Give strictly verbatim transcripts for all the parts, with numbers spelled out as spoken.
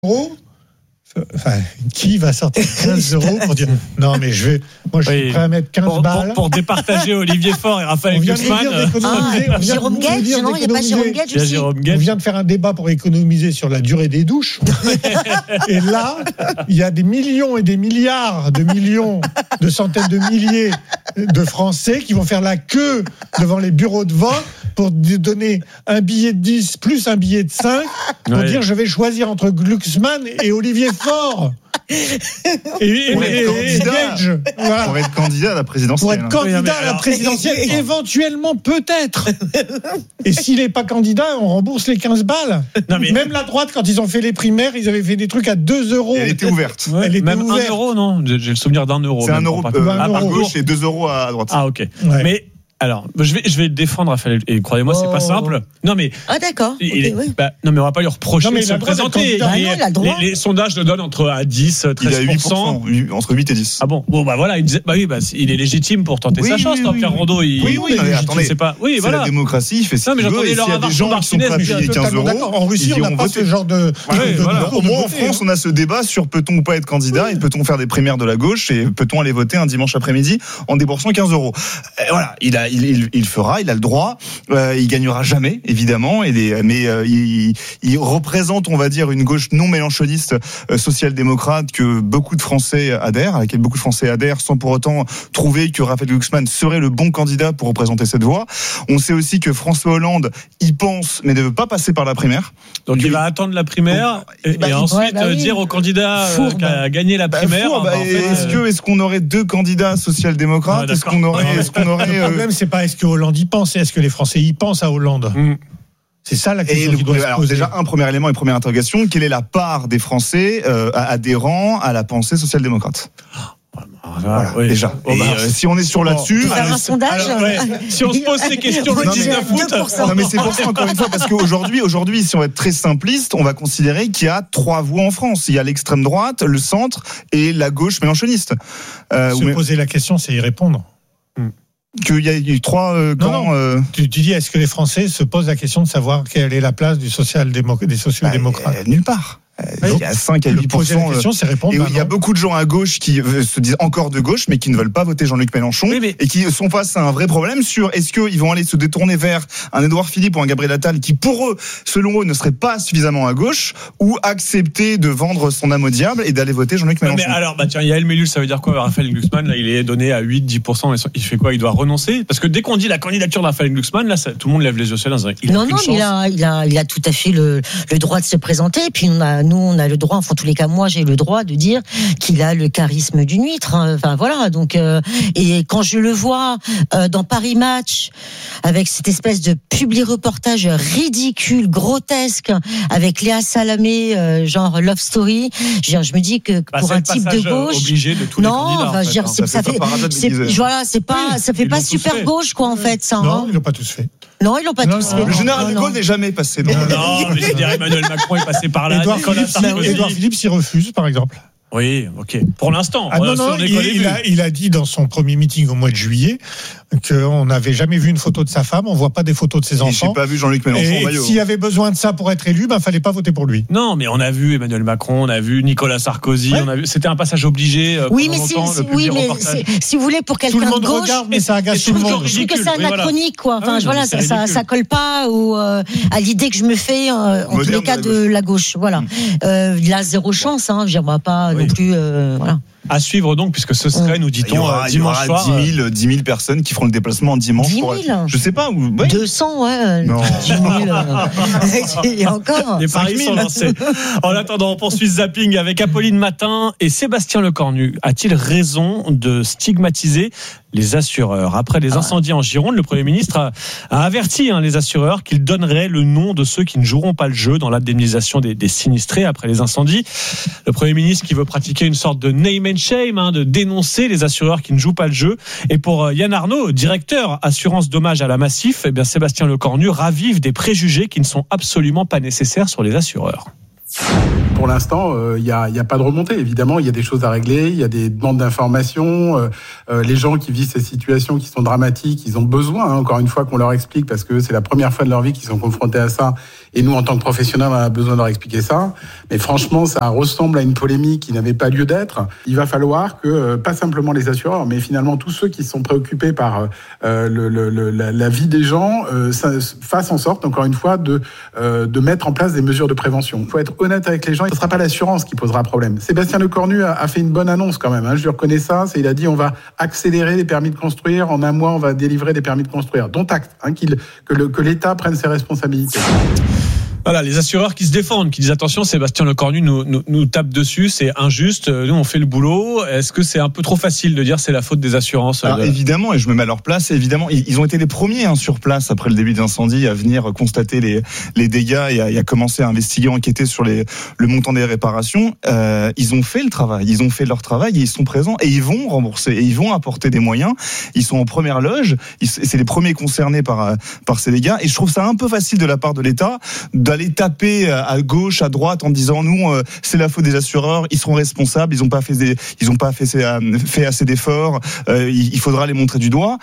euros. Enfin, qui va sortir quinze euros pour dire non, mais je vais, moi je suis oui. prêt à mettre quinze pour, balles pour, pour départager Olivier Faure et Raphaël Glucksmann. Ah, Jérôme Guedj, non, il n'y a pas Jérôme Guedj aussi. On vient de faire un débat pour économiser sur la durée des douches. Et là, il y a des millions et des milliards de millions, de centaines de milliers de Français qui vont faire la queue devant les bureaux de vote pour donner un billet de dix plus un billet de cinq pour ouais. dire je vais choisir entre Glucksmann et Olivier Faure. Et, et, pour, et, être candidat, Guedj, voilà. pour être candidat à la présidentielle. Pour être candidat oui, à la présidentielle, alors... éventuellement peut-être. Et s'il n'est pas candidat, on rembourse les quinze balles. Non, mais... Même la droite, quand ils ont fait les primaires, ils avaient fait des trucs à deux euros. Et elle était ouverte. Ouais, elle était même ouverte. un euro, non ? J'ai le souvenir d'un euro. C'est un euro, euh, un à euro. gauche et deux euros à droite. Ah, ok. Ouais. Mais. Alors, je vais, je vais défendre Raphaël, et croyez-moi, oh. c'est pas simple. Non, mais. Ah, d'accord. Il okay, est, oui. bah, non, mais on va pas lui reprocher non, de se présenter. Bah les, non, il a le droit. Les, les sondages le donnent entre à dix, treize pour cent. Il a huit pour cent, entre huit et dix. Ah bon? Bon, bah voilà, il disait, bah oui, bah, il est légitime pour tenter oui, sa chance, oui, tant oui, Pierre Rondeau, il. Oui, oui, mais attendez. C'est pas, oui, c'est voilà. la démocratie, il fait ce non, mais qu'il veut. Et s'il y a des gens qui sont prêts à payer quinze euros. En Russie, on n'a pas ce genre de. Au moins, en France, on a ce débat sur peut-on ou pas être candidat et peut-on faire des primaires de la gauche et peut-on aller voter un dimanche après-midi en déboursant quinze euros. Voilà, il a, il, il fera, il a le droit. Euh, il gagnera jamais, évidemment, et les, mais euh, il, il représente, on va dire, une gauche non mélenchoniste, euh, social-démocrate que beaucoup de Français adhèrent, à laquelle beaucoup de Français adhèrent, sans pour autant trouver que Raphaël Glucksmann serait le bon candidat pour représenter cette voie. On sait aussi que François Hollande y pense, mais ne veut pas passer par la primaire. Donc il, il va attendre la primaire donc, et, bah, et ensuite ouais, bah oui. dire au candidat euh, qui a gagné la primaire. Bah, bah, bah, en fait, est-ce que est-ce qu'on aurait deux candidats social-démocrates ah, Est-ce qu'on aurait, non, est-ce qu'on aurait Le problème, euh... c'est pas est-ce que Hollande y pense, est-ce que les Français y pensent à Hollande. Mmh. C'est ça la question. Et qui doit le, se alors poser. Déjà, un premier élément et première interrogation, quelle est la part des Français euh, adhérents à la pensée social-démocrate ? Voilà, oui. Déjà. Oh, bah, et euh, si on est sur là-dessus, faire alors, un sondage. Alors, ouais. Si on se pose ces questions le dix-neuf août. Non mais c'est pour ça encore une fois parce qu'aujourd'hui, aujourd'hui, si on va être très simpliste, on va considérer qu'il y a trois voies en France. Il y a l'extrême droite, le centre et la gauche mélenchoniste. Euh, se mais... poser la question, c'est y répondre. Hmm. Qu'il y a eu trois euh, non, camps. Non. Euh... Tu, tu dis, est-ce que les Français se posent la question de savoir quelle est la place du social-démocrate, des sociaux-démocrates ? bah, Nulle part. Il y a cinq à huit pour cent. La question, c'est répondre. Et il y a beaucoup de gens à gauche qui se disent encore de gauche, mais qui ne veulent pas voter Jean-Luc Mélenchon oui, mais... et qui sont face à un vrai problème sur est-ce qu'ils vont aller se détourner vers un Édouard Philippe ou un Gabriel Attal qui, pour eux, selon eux, ne serait pas suffisamment à gauche ou accepter de vendre son âme au diable et d'aller voter Jean-Luc Mélenchon. Mais alors, bah tiens, Yael Mellul, ça veut dire quoi, Raphaël Glucksmann? Là, il est donné à huit à dix pour cent. Il fait quoi? Il doit renoncer? Parce que dès qu'on dit la candidature de Raphaël Glucksmann, là, ça, tout le monde lève les yeux sur la il Non, non, mais il a, il a, il a tout à fait le, le droit de se présenter. Et puis, on a, nous, on a le droit, en tous les cas, moi, j'ai le droit de dire qu'il a le charisme d'une huître. Hein. Enfin, voilà. Donc, euh, et quand je le vois euh, dans Paris Match, avec cette espèce de publi-reportage ridicule, grotesque, avec Léa Salamé, euh, genre Love Story, je, je me dis que bah, pour un type de gauche, obligé de tous non, les candidats, enfin, je veux dire, hein, ça, ça fait, c'est, voilà, c'est pas, oui, ça fait pas super fait. Gauche, quoi, en fait, ça. Non, hein. ils l'ont pas tous fait. Non, ils l'ont pas non, tous non, fait. Le général non, de Gaulle n'est jamais passé. Non, non mais je dirais Emmanuel Macron est passé par là. Édouard Philippe, Édouard Philippe s'y refuse, par exemple. Oui, ok. Pour l'instant. Ah non, non, il, il, a, il a dit dans son premier meeting au mois de juillet qu'on n'avait jamais vu une photo de sa femme, on voit pas des photos de ses enfants. J'ai pas vu Jean-Luc Mélenchon et maillot. S'il y avait besoin de ça pour être élu, ben fallait pas voter pour lui. Non, mais on a vu Emmanuel Macron, on a vu Nicolas Sarkozy, ouais. on a vu. C'était un passage obligé. Euh, oui, mais si, si, oui, mais si vous voulez pour quelqu'un de gauche, tout le monde regarde, mais ça agace tout le monde. Je trouve que c'est anachronique, quoi. Enfin, ah oui, voilà, ça, ça, ça colle pas ou euh, à l'idée que je me fais euh, en tous les cas de la gauche. Voilà. Mmh. Euh, il a zéro chance. Hein. Je ne pas oui. non plus. Euh, voilà. À suivre donc, puisque ce serait, nous dit-on, il y aura, dimanche il y aura soir. dix mille personnes qui feront le déplacement en dimanche. dix mille pour, je sais pas. Où, ouais. deux cents, ouais. Non. dix mille. Il y a encore. Les paris sont lancés. En attendant, on poursuit ce zapping avec Apolline Matin et Sébastien Lecornu. A-t-il raison de stigmatiser les assureurs? Après les incendies en Gironde, le Premier ministre a, a averti hein, les assureurs qu'il donnerait le nom de ceux qui ne joueront pas le jeu dans l'indemnisation des, des sinistrés après les incendies. Le Premier ministre qui veut pratiquer une sorte de name and shame, hein, de dénoncer les assureurs qui ne jouent pas le jeu. Et pour Yann Arnaud, directeur assurance dommage à la Massif, eh bien Sébastien Lecornu ravive des préjugés qui ne sont absolument pas nécessaires sur les assureurs. Pour l'instant, il euh, n'y a, y a pas de remontée. Évidemment, il y a des choses à régler, il y a des demandes d'informations. Euh, euh, les gens qui vivent ces situations qui sont dramatiques, ils ont besoin, hein, encore une fois, qu'on leur explique, parce que c'est la première fois de leur vie qu'ils sont confrontés à ça. Et nous, en tant que professionnels, on a besoin de leur expliquer ça. Mais franchement, ça ressemble à une polémique qui n'avait pas lieu d'être. Il va falloir que, euh, pas simplement les assureurs, mais finalement tous ceux qui sont préoccupés par euh, le, le, le, la, la vie des gens, euh, ça, fassent en sorte, encore une fois, de, euh, de mettre en place des mesures de prévention. Il faut être honnête avec les gens. Ce ne sera pas l'assurance qui posera problème. Sébastien Lecornu a, a fait une bonne annonce quand même. Hein, je lui reconnais ça. C'est, il a dit on va accélérer les permis de construire. En un mois, on va délivrer des permis de construire. Dont acte, hein, qu'il, que, le, que l'État prenne ses responsabilités. Voilà, les assureurs qui se défendent, qui disent attention, Sébastien Lecornu nous, nous, nous tape dessus, c'est injuste, nous on fait le boulot. Est-ce que c'est un peu trop facile de dire c'est la faute des assurances? Alors, de... Évidemment, et je me mets à leur place, évidemment, ils ont été les premiers hein, sur place après le début de l'incendie à venir constater les, les dégâts et à, et à commencer à investiguer, enquêter sur les, le montant des réparations. Euh, ils ont fait le travail, ils ont fait leur travail et ils sont présents et ils vont rembourser et ils vont apporter des moyens. Ils sont en première loge, ils, c'est les premiers concernés par, par ces dégâts et je trouve ça un peu facile de la part de l'État d'aller taper à gauche, à droite en disant nous euh, c'est la faute des assureurs, ils seront responsables, ils n'ont pas fait des, ils ont pas fait, fait assez d'efforts, euh, il, il faudra les montrer du doigt.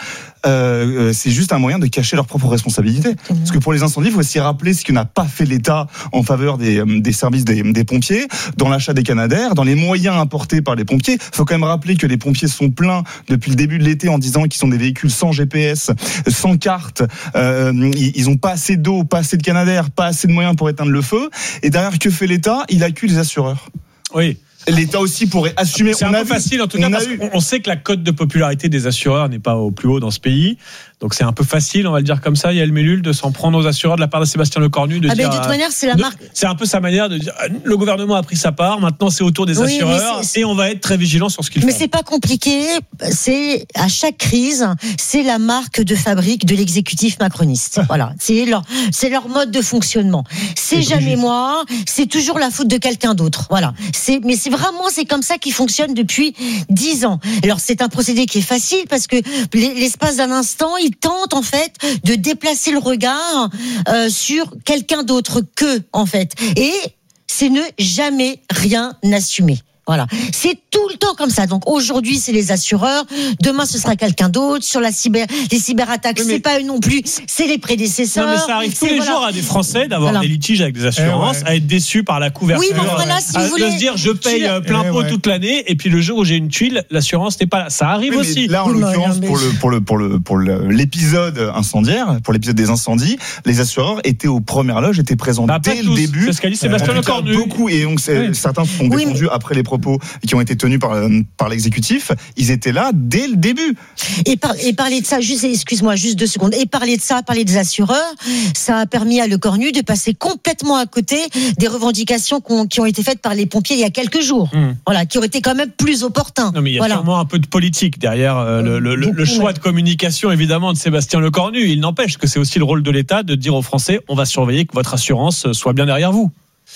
Euh, c'est juste un moyen de cacher leurs propres responsabilités. Parce que pour les incendies, il faut aussi rappeler ce que n'a pas fait l'État en faveur des, des services des, des pompiers, dans l'achat des Canadair, dans les moyens apportés par les pompiers. Il faut quand même rappeler que les pompiers sont pleins depuis le début de l'été en disant qu'ils sont des véhicules sans G P S, sans carte, euh, ils n'ont pas assez d'eau, pas assez de Canadair, pas assez de moyens pour éteindre le feu. Et derrière, que fait l'État? Il accuse les assureurs. Oui. L'État aussi pourrait assumer. C'est on un a peu vu, facile en tout cas, parce qu'on sait que la cote de popularité des assureurs n'est pas au plus haut dans ce pays. Donc c'est un peu facile, on va le dire comme ça, Yael Mellul, de s'en prendre aux assureurs de la part de Sébastien Lecornu. De ah dire, ben de toute manière, c'est la de, marque. C'est un peu sa manière de dire le gouvernement a pris sa part, maintenant c'est au tour des oui, assureurs c'est, c'est... et on va être très vigilant sur ce qu'ils mais font. Mais c'est pas compliqué, c'est à chaque crise, c'est la marque de fabrique de l'exécutif macroniste. Voilà, c'est leur, c'est leur mode de fonctionnement. C'est, c'est jamais juste. Moi, c'est toujours la faute de quelqu'un d'autre. Voilà, c'est, mais c'est vraiment, c'est comme ça qui fonctionne depuis dix ans. Alors c'est un procédé qui est facile parce que l'espace d'un instant, ils tentent en fait de déplacer le regard euh, sur quelqu'un d'autre qu'eux en fait. Et c'est ne jamais rien assumer. Voilà, c'est tout le temps comme ça. Donc aujourd'hui, c'est les assureurs. Demain, ce sera quelqu'un d'autre. Sur la cyber, les cyberattaques, mais c'est pas eux non plus. C'est les prédécesseurs. Non, mais ça arrive tous les voilà. jours à des Français d'avoir voilà. des litiges avec des assurances, eh ouais. à être déçus par la couverture. Oui, mais voilà, si vous à voulez, de se dire, je paye tu... plein eh pot ouais. toute l'année, et puis le jour où j'ai une tuile, l'assurance n'est pas là. Ça arrive oui, aussi. Là, en oui, l'occurrence, mais... pour le pour le pour le pour le, l'épisode incendiaire, pour l'épisode des incendies, les assureurs étaient aux premières loges, étaient présents bah, dès le début. C'est ce qu'a dit Sébastien Lecornu. Beaucoup et donc oui. certains se sont défendus oui, mais... après les propos qui ont été tenus par, par l'exécutif, ils étaient là dès le début. Et, par, et parler de ça, juste, excuse-moi, juste deux secondes, et parler de ça, parler des assureurs, ça a permis à Lecornu de passer complètement à côté des revendications qui ont été faites par les pompiers il y a quelques jours. Mmh. Voilà, qui auraient été quand même plus opportins. Non, mais il y a voilà. sûrement un peu de politique derrière euh, le, le, le, le choix ouais. de communication, évidemment, de Sébastien Lecornu. Il n'empêche que c'est aussi le rôle de l'État de dire aux Français, on va surveiller que votre assurance soit bien derrière vous.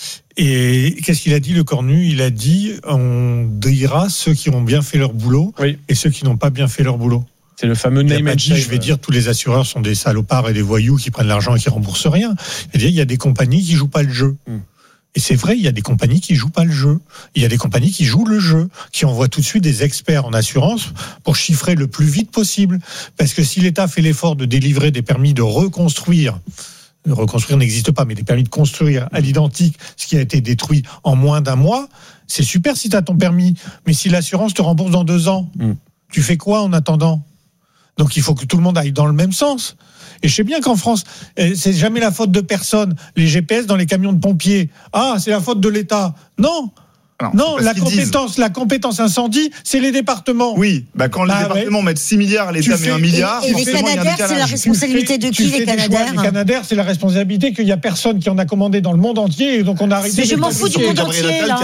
Et qu'est-ce qu'il a dit, Lecornu? Il a dit on dira ceux qui ont bien fait leur boulot oui. et ceux qui n'ont pas bien fait leur boulot. C'est le fameux name and shame. Je vais dire tous les assureurs sont des salopards et des voyous qui prennent l'argent et qui remboursent rien. Il y a des compagnies qui jouent pas le jeu. Mm. Et c'est vrai, il y a des compagnies qui jouent pas le jeu. Il y a des compagnies qui jouent le jeu, qui envoient tout de suite des experts en assurance pour chiffrer le plus vite possible. Parce que si l'État fait l'effort de délivrer des permis de reconstruire, reconstruire n'existe pas, mais des permis de construire à l'identique ce qui a été détruit en moins d'un mois, c'est super si tu as ton permis. Mais si l'assurance te rembourse dans deux ans, mmh. tu fais quoi en attendant? Donc il faut que tout le monde aille dans le même sens. Et je sais bien qu'en France, c'est jamais la faute de personne. Les G P S dans les camions de pompiers, ah, c'est la faute de l'État. Non. Non, non la compétence, la compétence incendie, c'est les départements. Oui, bah quand bah, les départements ouais. mettent six milliards, l'État met un milliard. Et, et les Canadair, c'est la responsabilité fais, de qui les Canadair? Les Canadair, c'est la responsabilité qu'il y a personne qui en a commandé dans le monde entier, et donc on a arrêté. Mais je m'en fous du monde entier là.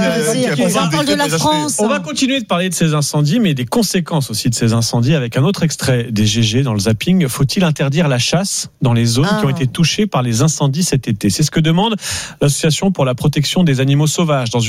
On parle de la France. On va continuer de parler de ces incendies, mais des conséquences aussi de ces incendies, avec un autre extrait des G G dans le zapping. Faut-il interdire la chasse dans les zones ah. qui ont été touchées par les incendies cet été? C'est ce que demande l'association pour la protection des animaux sauvages dans une lettre envoyée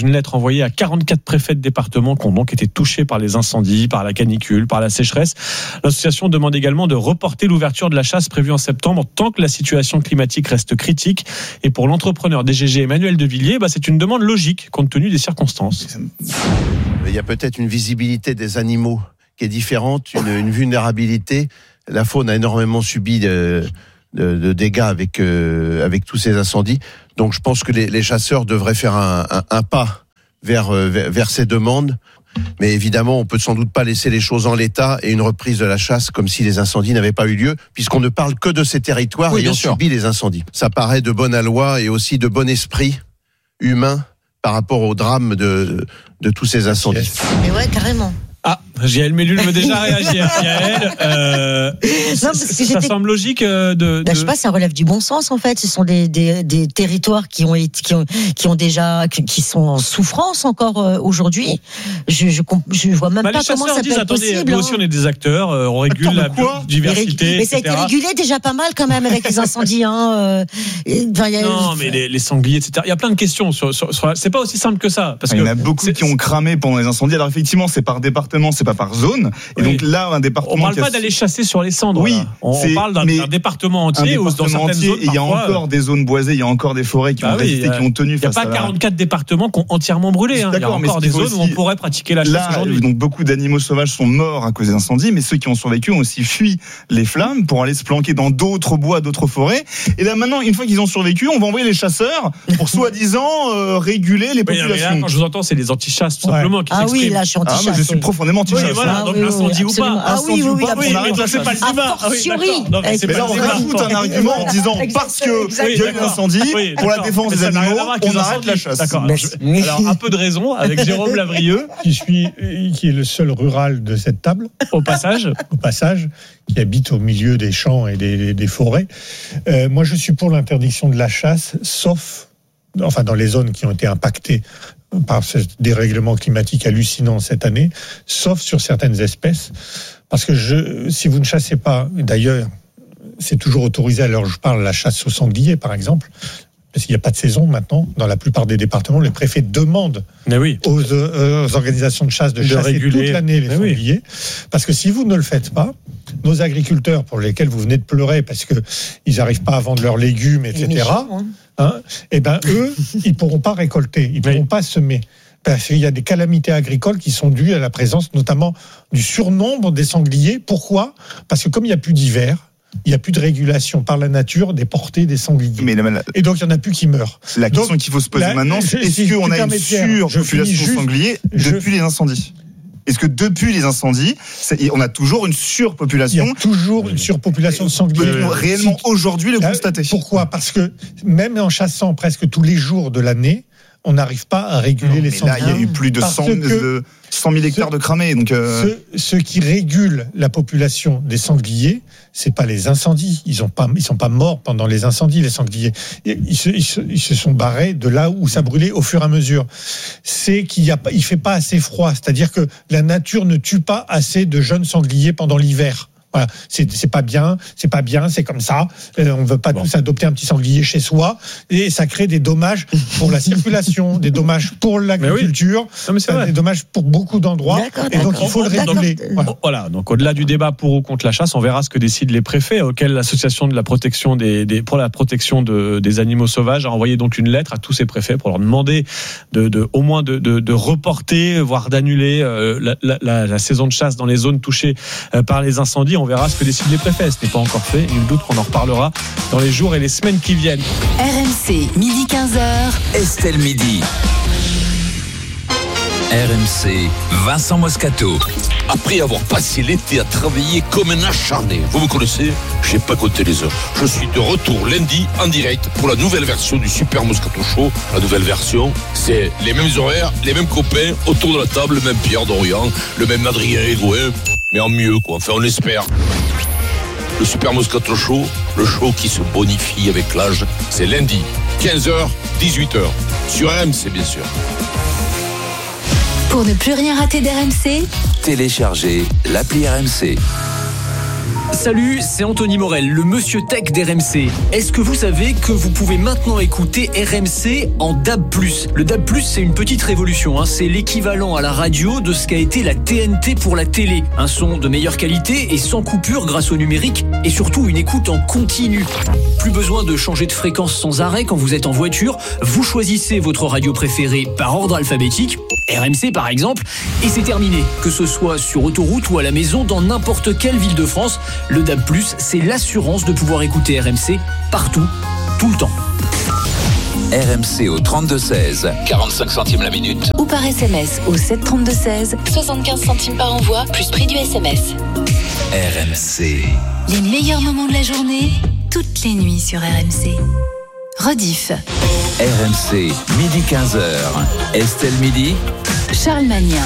envoyé à quarante-quatre préfets de départements qui ont donc été touchés par les incendies, par la canicule, par la sécheresse. L'association demande également de reporter l'ouverture de la chasse prévue en septembre tant que la situation climatique reste critique. Et pour l'entrepreneur D G G Emmanuel Devilliers, bah, c'est une demande logique compte tenu des circonstances. Il y a peut-être une visibilité des animaux qui est différente, une, une vulnérabilité. La faune a énormément subi de, de, de dégâts avec, euh, avec tous ces incendies. Donc je pense que les, les chasseurs devraient faire un, un, un pas vers, vers, vers ces demandes. Mais évidemment, on peut sans doute pas laisser les choses en l'état et une reprise de la chasse comme si les incendies n'avaient pas eu lieu, puisqu'on ne parle que de ces territoires oui, ayant subi les incendies. Ça paraît de bonne aloi et aussi de bon esprit humain par rapport au drame de, de tous ces incendies. Mais ouais, carrément. Ah, Yael Mellul veut déjà réagir. Yael, euh, non, ça semble logique de, de... Bah, je sais pas, ça relève du bon sens en fait. Ce sont des, des, des territoires qui ont, qui ont, qui ont déjà, qui sont en souffrance encore aujourd'hui. Je, je, je vois même bah, pas comment ça disent, peut être attendez, possible. Nous aussi, on est des acteurs, on régule Attends, la biodiversité. Mais ça a été régulé déjà pas mal quand même avec les incendies. Hein. Enfin, y a... Non, mais les, les sangliers, et cetera. Il y a plein de questions. Sur, sur, sur... C'est pas aussi simple que ça. Parce il y en que a beaucoup qui ont cramé pendant les incendies. Alors effectivement, c'est par département. C'est pas par zone. Et oui. donc là, un département. On parle pas a... d'aller chasser sur les cendres. Oui. On, on parle d'un, d'un département entier où dans certaines zones. Il y a encore des zones boisées, il y a encore des forêts qui ont résisté, qui ont tenu face à. Il n'y a pas quarante-quatre départements qui ont entièrement brûlé. Il y a encore des zones où on pourrait pratiquer la chasse aujourd'hui. Donc beaucoup d'animaux sauvages sont morts à cause des incendies, mais ceux qui ont survécu ont aussi fui les flammes pour aller se planquer dans d'autres bois, d'autres forêts. Et là maintenant, une fois qu'ils ont survécu, on va envoyer les chasseurs pour soi-disant réguler les populations. Quand je vous entends, c'est les anti-chasses tout simplement qui s'expriment. Ah oui, là je suis anti-chasse. Je suis profondément anti-chasse. Donc l'incendie ou pas. Ah oui, oui, oui. Oui, mais là, c'est pas le débat. Ah oui, d'accord. Mais là, on rajoute un argument en disant parce que il y a eu un incendie, pour la défense des animaux, on arrête la chasse. D'accord. Alors, un peu de raison avec Jérôme Lavrieux, qui suis, qui est le seul rural de cette table. Au passage. Au passage, qui habite au milieu des champs et des, des forêts. Euh, moi, je suis pour l'interdiction de la chasse, sauf, enfin, dans les zones qui ont été impactées par ce dérèglement climatique hallucinant cette année, sauf sur certaines espèces. Parce que je, si vous ne chassez pas, d'ailleurs, c'est toujours autorisé, alors je parle de la chasse au sanglier, par exemple, parce qu'il n'y a pas de saison maintenant, dans la plupart des départements, les préfets demandent oui. aux, euh, aux organisations de chasse de, de chasser réguler. toute l'année les Mais sangliers. Oui. Parce que si vous ne le faites pas, nos agriculteurs, pour lesquels vous venez de pleurer, parce qu'ils n'arrivent pas à vendre leurs légumes, et cetera, hein. Hein, et ben eux, ils ne pourront pas récolter, ils ne pourront oui. pas semer. Parce qu'il y a des calamités agricoles qui sont dues à la présence notamment du surnombre des sangliers. Pourquoi ? Parce que comme il n'y a plus d'hiver, il n'y a plus de régulation par la nature des portées des sangliers. Mais la, la, et donc il n'y en a plus qui meurent. La donc, question qu'il faut se poser la, maintenant, c'est est-ce si qu'on a une surpopulation de sangliers depuis je, les incendies ? Est-ce que depuis les incendies, on a toujours une surpopulation ? Il y a toujours une surpopulation de sangliers. Peut-on réellement aujourd'hui le constater ? Pourquoi ? Parce que même en chassant presque tous les jours de l'année, on n'arrive pas à réguler non, les sangliers. Là, il y a eu plus de cent mille hectares de cramés. Donc euh... ce, ce qui régule la population des sangliers, c'est pas les incendies. Ils ont pas, ils sont pas morts pendant les incendies, les sangliers. Ils se, ils se, ils se sont barrés de là où ça brûlait au fur et à mesure. C'est qu'il y a pas, il fait pas assez froid. C'est-à-dire que la nature ne tue pas assez de jeunes sangliers pendant l'hiver. Voilà, c'est, c'est pas bien, c'est pas bien, c'est comme ça. Euh, on veut pas bon. tous adopter un petit sanglier chez soi, et ça crée des dommages pour la circulation, des dommages pour l'agriculture, oui. non, euh, des dommages pour beaucoup d'endroits. D'accord, et donc il faut le réguler. Voilà. voilà. Donc au-delà du débat pour ou contre la chasse, on verra ce que décident les préfets, auxquels l'association de la protection des, des pour la protection de, des animaux sauvages a envoyé donc une lettre à tous ces préfets pour leur demander de, de au moins de, de, de reporter, voire d'annuler euh, la, la, la, la saison de chasse dans les zones touchées euh, par les incendies. On verra ce que décident les préfets. Ce n'est pas encore fait. Nul doute qu'on en reparlera dans les jours et les semaines qui viennent. R M C, midi quinze heures. Estelle Midi. R M C, Vincent Moscato. Après avoir passé l'été à travailler comme un acharné, vous me connaissez, j'ai pas compté les heures. Je suis de retour lundi en direct pour la nouvelle version du Super Moscato Show. La nouvelle version, c'est les mêmes horaires, les mêmes copains autour de la table, le même Pierre Dorian, le même Adrien Egoin, mais en mieux quoi, enfin on espère. Le Super Moscato Show, le show qui se bonifie avec l'âge, c'est lundi, quinze heures, dix-huit heures, sur R M C bien sûr. Pour ne plus rien rater d'R M C, téléchargez l'appli R M C. Salut, c'est Anthony Morel, le monsieur tech d'R M C. Est-ce que vous savez que vous pouvez maintenant écouter R M C en D A B plus? Le D A B plus, c'est une petite révolution, hein. C'est l'équivalent à la radio de ce qu'a été la T N T pour la télé. Un son de meilleure qualité et sans coupure grâce au numérique et surtout une écoute en continu. Plus besoin de changer de fréquence sans arrêt quand vous êtes en voiture. Vous choisissez votre radio préférée par ordre alphabétique, R M C par exemple, et c'est terminé. Que ce soit sur autoroute ou à la maison, dans n'importe quelle ville de France, le D A B plus, c'est l'assurance de pouvoir écouter R M C partout, tout le temps. R M C au trente-deux seize, quarante-cinq centimes la minute. Ou par S M S au sept trente-deux seize, soixante-quinze centimes par envoi, plus prix du S M S. R M C. Les meilleurs moments de la journée, toutes les nuits sur R M C. Rediff. R M C, midi quinze heures. Estelle Midi. Charles Magnien.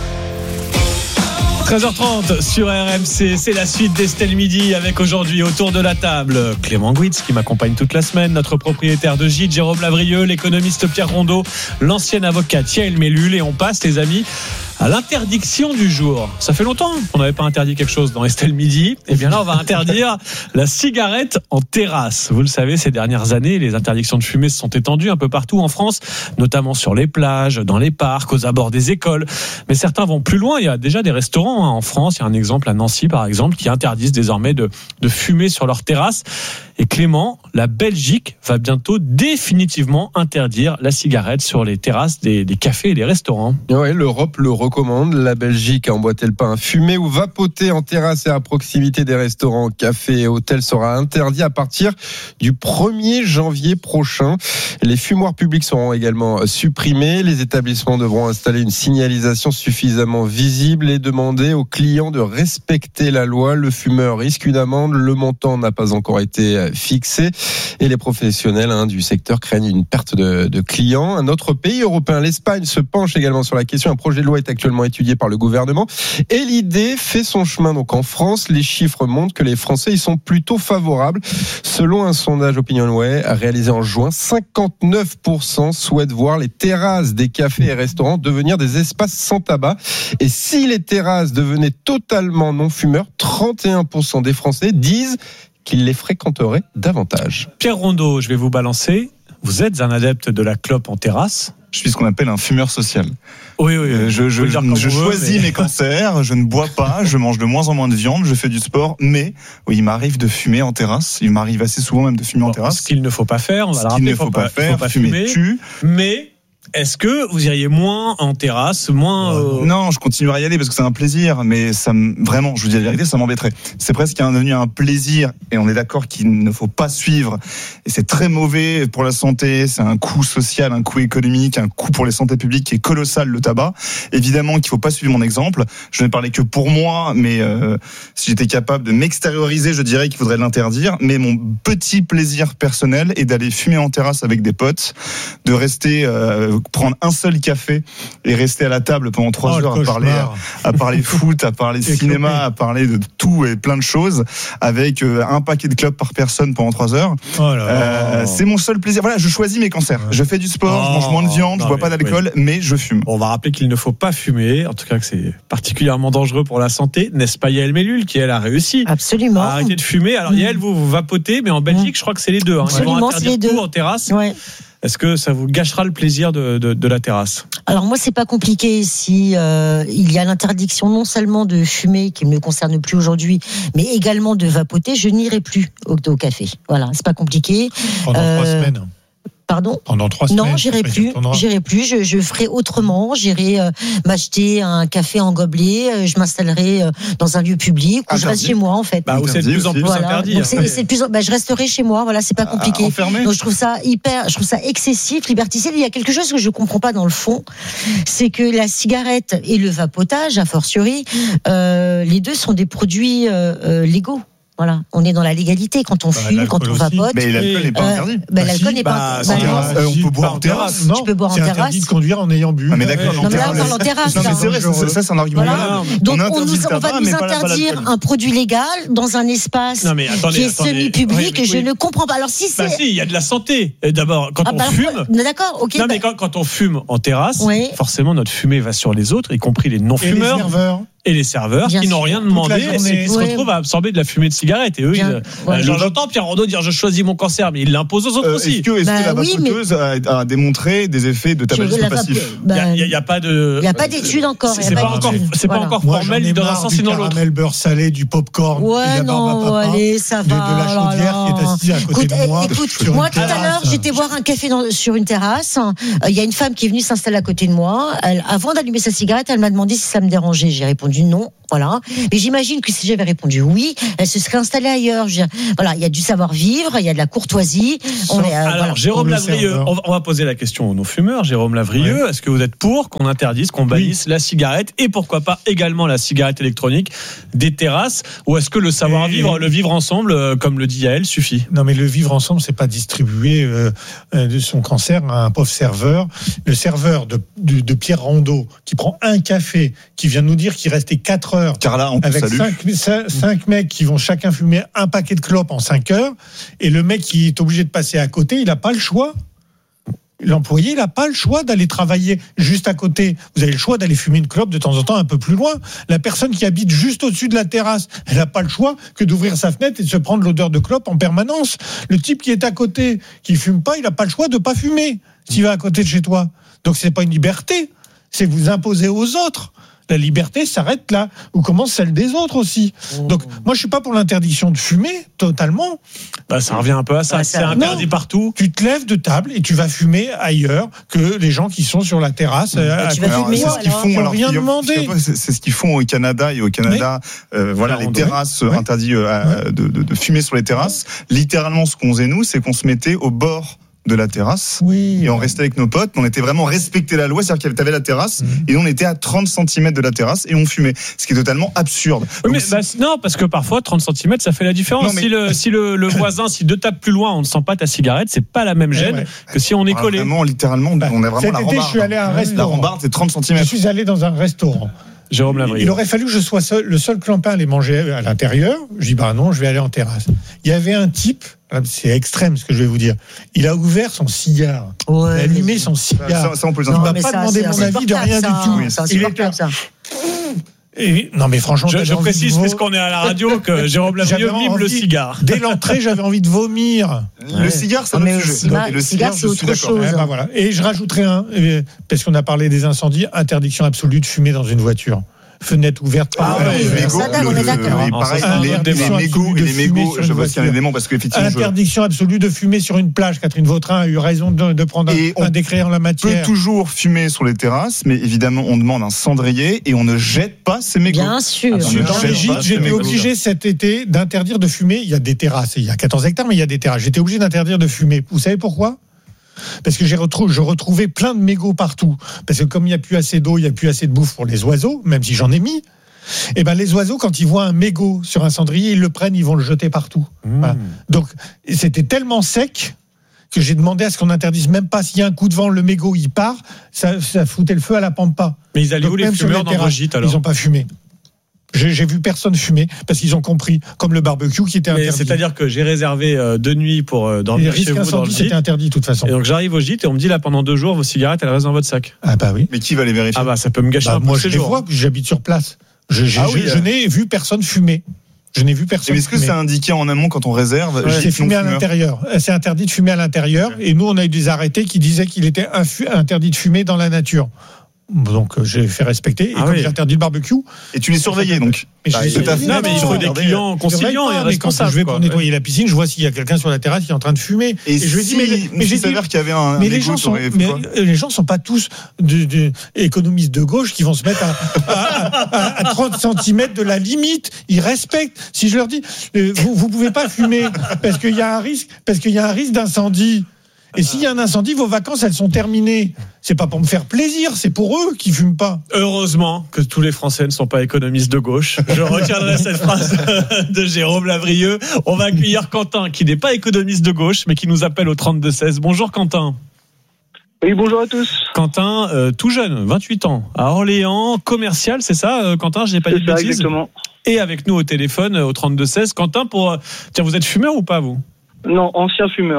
treize heures trente sur R M C, c'est la suite d'Estelle Midi avec aujourd'hui autour de la table Clément Gouitz qui m'accompagne toute la semaine, notre propriétaire de gîte Jérôme Lavrieux, l'économiste Pierre Rondeau, l'ancienne avocate Yael Mellul et on passe les amis à l'interdiction du jour. Ça fait longtemps qu'on n'avait pas interdit quelque chose dans Estelle Midi. Et bien là, on va interdire la cigarette en terrasse. Vous le savez, ces dernières années, les interdictions de fumée se sont étendues un peu partout en France, notamment sur les plages, dans les parcs, aux abords des écoles. Mais certains vont plus loin. Il y a déjà des restaurants hein, en France. Il y a un exemple à Nancy, par exemple, qui interdisent désormais de, de fumer sur leurs terrasses. Et Clément, la Belgique va bientôt définitivement interdire la cigarette sur les terrasses des, des cafés et des restaurants. Ouais, l'Europe le recommande. La Belgique a emboîté le pas. Un fumer ou vapoter en terrasse et à proximité des restaurants, cafés et hôtels sera interdit à partir du premier janvier prochain. Les fumoirs publics seront également supprimés. Les établissements devront installer une signalisation suffisamment visible et demander aux clients de respecter la loi. Le fumeur risque une amende. Le montant n'a pas encore été fixé et les professionnels hein, du secteur craignent une perte de, de clients. Un autre pays européen, l'Espagne, se penche également sur la question. Un projet de loi est actuellement étudié par le gouvernement et l'idée fait son chemin donc en France. Les chiffres montrent que les Français y sont plutôt favorables. Selon un sondage OpinionWay réalisé en juin, cinquante-neuf pour cent souhaitent voir les terrasses des cafés et restaurants devenir des espaces sans tabac. Et si les terrasses devenaient totalement non-fumeurs, trente et un pour cent des Français disent qu'ils les fréquenteraient davantage. Pierre Rondeau, je vais vous balancer. Vous êtes un adepte de la clope en terrasse ? Je suis ce qu'on appelle un fumeur social. Oui, oui. Euh, je je, je, je choisis veut, mais... mes cancers, je ne bois pas, je mange de moins en moins de viande, je fais du sport, mais oui, il m'arrive de fumer en terrasse. Il m'arrive assez souvent même de fumer bon, en terrasse. Ce qu'il ne faut pas faire, on va ce le rappeler. qu'il ne faut, faut pas, pas faire, faut pas fumer, fumer tue. Mais... est-ce que vous iriez moins en terrasse, moins euh... Non, je continuerai à y aller parce que c'est un plaisir, mais ça me, vraiment, je vous dis la vérité, ça m'embêterait. C'est presque devenu un plaisir, et on est d'accord qu'il ne faut pas suivre. Et c'est très mauvais pour la santé. C'est un coût social, un coût économique, un coût pour les santé publiques qui est colossal, le tabac. Évidemment qu'il ne faut pas suivre mon exemple. Je ne parlais que pour moi, mais euh, si j'étais capable de m'extérioriser, je dirais qu'il faudrait l'interdire. Mais mon petit plaisir personnel est d'aller fumer en terrasse avec des potes, de rester euh, prendre un seul café et rester à la table pendant trois oh, heures à parler, à parler foot, à parler cinéma, à parler de tout et plein de choses, avec euh, un paquet de clopes par personne pendant trois heures. Oh là euh, c'est mon seul plaisir. Voilà, je choisis mes cancers. Je fais du sport, oh, je mange moins de viande, non, je bois pas d'alcool, oui. mais je fume. On va rappeler qu'il ne faut pas fumer, en tout cas que c'est particulièrement dangereux pour la santé, n'est-ce pas Yael Mellul qui elle a réussi Absolument. à arrêter de fumer. Alors Yael, vous, vous vapotez, mais en Belgique, mmh. je crois que c'est les deux. Hein. Ils vont interdire tout en terrasse. Ouais. Est-ce que ça vous gâchera le plaisir de, de, de la terrasse ? Alors moi, c'est pas compliqué. Si euh, il y a l'interdiction non seulement de fumer, qui ne me concerne plus aujourd'hui, mais également de vapoter, je n'irai plus au, au café. Voilà, c'est pas compliqué. Pendant euh, trois semaines. Pardon ? Pendant trois semaines. Non, j'irai plus. J'irai plus. Je, je ferai autrement. J'irai euh, m'acheter un café en gobelet. Euh, je m'installerai euh, dans un lieu public ou je reste chez moi en fait. Bah, c'est de plus en plus voilà. interdit. Donc, c'est, c'est plus, bah, je resterai chez moi. Voilà, c'est pas compliqué. Enfermé. Donc je trouve ça hyper, je trouve ça excessif, liberticide. Il y a quelque chose que je comprends pas dans le fond, c'est que la cigarette et le vapotage, a fortiori, euh, les deux sont des produits euh, euh, légaux. Voilà, on est dans la légalité quand on bah, fume, quand on vapote. Mais l'alcool n'est pas euh, interdit. Bah, l'alcool n'est pas interdit. Bah, euh, on peut boire en terrasse. Non, tu peux boire en c'est terrasse. interdit de conduire en ayant bu. Ah, mais d'accord, non, mais là, on parle en terrasse. Non, mais c'est vrai, c'est, ça, c'est un argument. Voilà. Donc, on, nous, on va nous interdire un produit légal dans un espace non, mais attendez, qui est attendez. semi-public. Oui, je oui. ne comprends pas. Alors, si c'est. Bah, si, il y a de la santé. Et d'abord, quand ah, on bah, fume. D'accord, ok. Non, mais quand on fume en terrasse, forcément, notre fumée va sur les autres, y compris les non-fumeurs. et les serveurs Bien qui sûr. n'ont rien Toute demandé la journée. et qui se Ouais. retrouvent à absorber de la fumée de cigarette. Et eux, Bien. ils, euh, Ouais. j'en- j'entends Pierre Rondeau dire je choisis mon cancer, mais il l'impose aux autres Euh, aussi. Est-ce que, est-ce Bah que la oui, vapoteuse a, a démontré des effets de tabagisme la passif vape- Il n'y bah, a, il y a- il y a pas de. il y a pas d'études encore. C'est il y a c'est pas pas encore, d'études. c'est pas Voilà. encore Moi, j'en formel ai ni dans un marre sens du ni dans l'autre. caramel beurre salé, du popcorn, et Ouais, la barbe à non, papa, allez, ça de, va. de la oh là chaudière là. qui est assise à côté Écoute, de moi. écoute, sur moi une tout à terrasse. l'heure, j'étais boire un café dans- sur une terrasse. Euh, Il y a une femme qui est venue s'installer à côté de moi. Elle, avant d'allumer sa cigarette, elle m'a demandé si ça me dérangeait. J'ai répondu non. Voilà. Mais j'imagine que si j'avais répondu oui, elle se serait installée ailleurs. Je veux dire, voilà, il y a du savoir-vivre, il y a de la courtoisie. On est, euh, Alors, voilà. Jérôme Pour le Lavrieux, serveur. on va, on va poser la question aux non-fumeurs. Jérôme Lavrieux, est-ce que vous êtes pour qu'on interdise, qu'on bannisse la cigarette et pourquoi pas également la cigarette électronique des terrasses? Ou est-ce que le savoir-vivre, Et- le vivre ensemble, euh, comme le dit Yael, suffit? Non, mais le vivre ensemble, c'est pas distribuer euh, euh, de son cancer à un pauvre serveur. Le serveur de, de, de Pierre Rondeau, qui prend un café, qui vient nous dire qu'il restait quatre heures Carla, on te avec salue. cinq, cinq- cinq mecs qui vont chacun fumer un paquet de clopes en cinq heures, et le mec qui est obligé de passer à côté, il n'a pas le choix. L'employé, il n'a pas le choix d'aller travailler juste à côté. Vous avez le choix d'aller fumer une clope de temps en temps un peu plus loin. La personne qui habite juste au-dessus de la terrasse, elle n'a pas le choix que d'ouvrir sa fenêtre et de se prendre l'odeur de clope en permanence. Le type qui est à côté, qui fume pas, il n'a pas le choix de pas fumer s'il va à côté de chez toi. Donc c'est pas une liberté, c'est vous imposer aux autres. La liberté s'arrête là, ou commence celle des autres aussi. Donc moi je suis pas pour l'interdiction de fumer totalement. Bah, ça revient un peu à ça. Bah, c'est ça- interdit non. partout. Tu te lèves de table et tu vas fumer ailleurs que les gens qui sont sur la terrasse. euh, à tu côté vas de fumer, toi. c'est ce qu'ils alors, font. Ils ont Alors, rien figure- demandé. figure-toi, C'est c'est ce qu'ils font au Canada et au Canada. euh, voilà, les Ouais. terrasses Ouais. interdit euh, à- de, de, de fumer sur les terrasses. Littéralement, ce qu'on faisait nous, c'est qu'on se mettait au bord de la terrasse. Oui. Et on restait avec nos potes, mais on était vraiment respecté la loi, c'est-à-dire qu'il y avait la terrasse, Mhm. et nous on était à trente centimètres de la terrasse et on fumait, ce qui est totalement absurde. Oui, Donc, mais, si- bah, non, parce que parfois trente centimètres, ça fait la différence. Non, mais- Si, le, si le, le voisin, si deux tables plus loin, on ne sent pas ta cigarette, c'est pas la même Eh gêne ouais. que si on est ah, collé. vraiment, littéralement, Bah, on a vraiment cet la été, rambarde. je suis allé à un La restaurant. rambarde, c'est trente Je centimètres. suis allé dans un restaurant. Jérôme Lavrieux. Il aurait fallu que je sois seul, le seul clampin à aller manger à l'intérieur. Je dis bah non, je vais aller en terrasse. Il y avait un type, c'est extrême ce que je vais vous dire. Il a ouvert son cigare, il a Ouais, allumé mais- son cigare. Ça, ça, on peut les Non, entendre. m'a mais pas ça, demandé c'est mon avis de insupportable, rien ça. du tout. C'est Il insupportable, ça. Et, non mais franchement, Je, j'avais je envie précise, de vo- puisqu'on est à la radio, que Jérôme Lavrieux J'avais mime le envie- cigare. Dès l'entrée, j'avais envie de vomir. Le cigare, c'est Ah, un mais autre le sujet. cigare- Et le cigare, c'est je suis autre d'accord. chose. Eh ben voilà. Et je rajouterai un, euh, parce qu'on a parlé des incendies, interdiction absolue de fumer dans une voiture. Fenêtre ouverte. Ah par- ouais, les ça, mégots, d'accord, on est le- d'accord. et Ah, pareil, ça, les, c'est un les débat. mégots et les De fumer mégots, sur je une vois qu'il y a un voiture. élément parce qu'effectivement, je Interdiction absolue de fumer sur une plage. Catherine Vautrin a eu raison de, de prendre Et un, on un décret en la peut matière. toujours fumer sur les terrasses, mais évidemment, on demande un cendrier et on ne jette pas ces mégots. Bien sûr. Ah, On ne Dans jette les pas gîtes, ces j'étais mégots. obligé cet été d'interdire de fumer. Il y a des terrasses, il y a quatorze hectares, mais il y a des terrasses. J'étais obligé d'interdire de fumer. Vous savez pourquoi ? Parce que j'ai retrouvé, je retrouvais plein de mégots partout. Parce que comme il n'y a plus assez d'eau, il n'y a plus assez de bouffe pour les oiseaux, même si j'en ai mis. Et ben les oiseaux, quand ils voient un mégot sur un cendrier, ils le prennent, ils vont le jeter partout. Voilà. Donc c'était tellement sec que j'ai demandé à ce qu'on interdise même pas s'il y a un coup de vent, le mégot il part, ça, ça foutait le feu à la pampa. Mais ils allaient Donc, où les même sur fumeurs dans vos terrasses, gîtes Ils alors n'ont pas fumé. J'ai, j'ai vu personne fumer parce qu'ils ont compris, comme le barbecue qui était Mais interdit. c'est-à-dire que j'ai réservé euh, deux nuits pour euh, les dormir chez risques vous dans le incendies, gîte. c'était interdit de toute façon. Et donc j'arrive au gîte et on me dit là pendant deux jours vos cigarettes elles restent dans votre sac. Ah bah oui. Mais qui va les vérifier? Ah bah ça peut me gâcher Bah, un peu moi le je les séjour. vois, j'habite sur place. Je, j'ai- Ah oui, je- euh. je n'ai vu personne fumer. Je n'ai vu personne Mais est-ce que fumer. c'est indiqué en amont quand on réserve? C'est gîte fumé à non-fumeur l'intérieur. C'est interdit de fumer à l'intérieur. Et nous, on a eu des arrêtés qui disaient qu'il était infu- interdit de fumer dans la nature. Donc, euh, j'ai fait respecter. Et Ah comme oui. j'ai interdit le barbecue. Et tu les surveillais donc? Mais Bah, je- c'est ta Non, Non mais il faut des Regardez, clients Je surveille conciliants pas, et mais quand responsables. je vais quoi. pour nettoyer la piscine, je vois s'il y a quelqu'un sur la terrasse qui est en train de fumer. Et, je lui dis, si, mais, mais mais j'ai il dit, s'avère qu'il y avait un, mais un les mégot, gens sont, t'aurais fait mais quoi? les gens sont pas tous de, de- économistes de gauche qui vont se mettre à, à, à- à trente centimètres de la limite. Ils respectent. Si je leur dis, euh, vous, vous pouvez pas fumer parce qu'il y a un risque, parce qu'il y a un risque d'incendie. Et s'il y a un incendie, vos vacances, elles sont terminées. C'est pas pour me faire plaisir, c'est pour eux qui fument pas. Heureusement que tous les Français ne sont pas économistes de gauche. Je retiendrai cette phrase de Jérôme Lavrieux. On va accueillir Quentin, qui n'est pas économiste de gauche, mais qui nous appelle au trente-deux seize. Bonjour Quentin. Oui, bonjour à tous. Quentin, euh, tout jeune, vingt-huit ans, à Orléans, commercial, c'est ça, euh, Quentin? Je n'ai pas dit C'est de ça, bêtises. exactement. Et avec nous au téléphone, euh, au trente-deux seize. Quentin, pour, euh, tiens, vous êtes fumeur ou pas, vous? Non, ancien fumeur.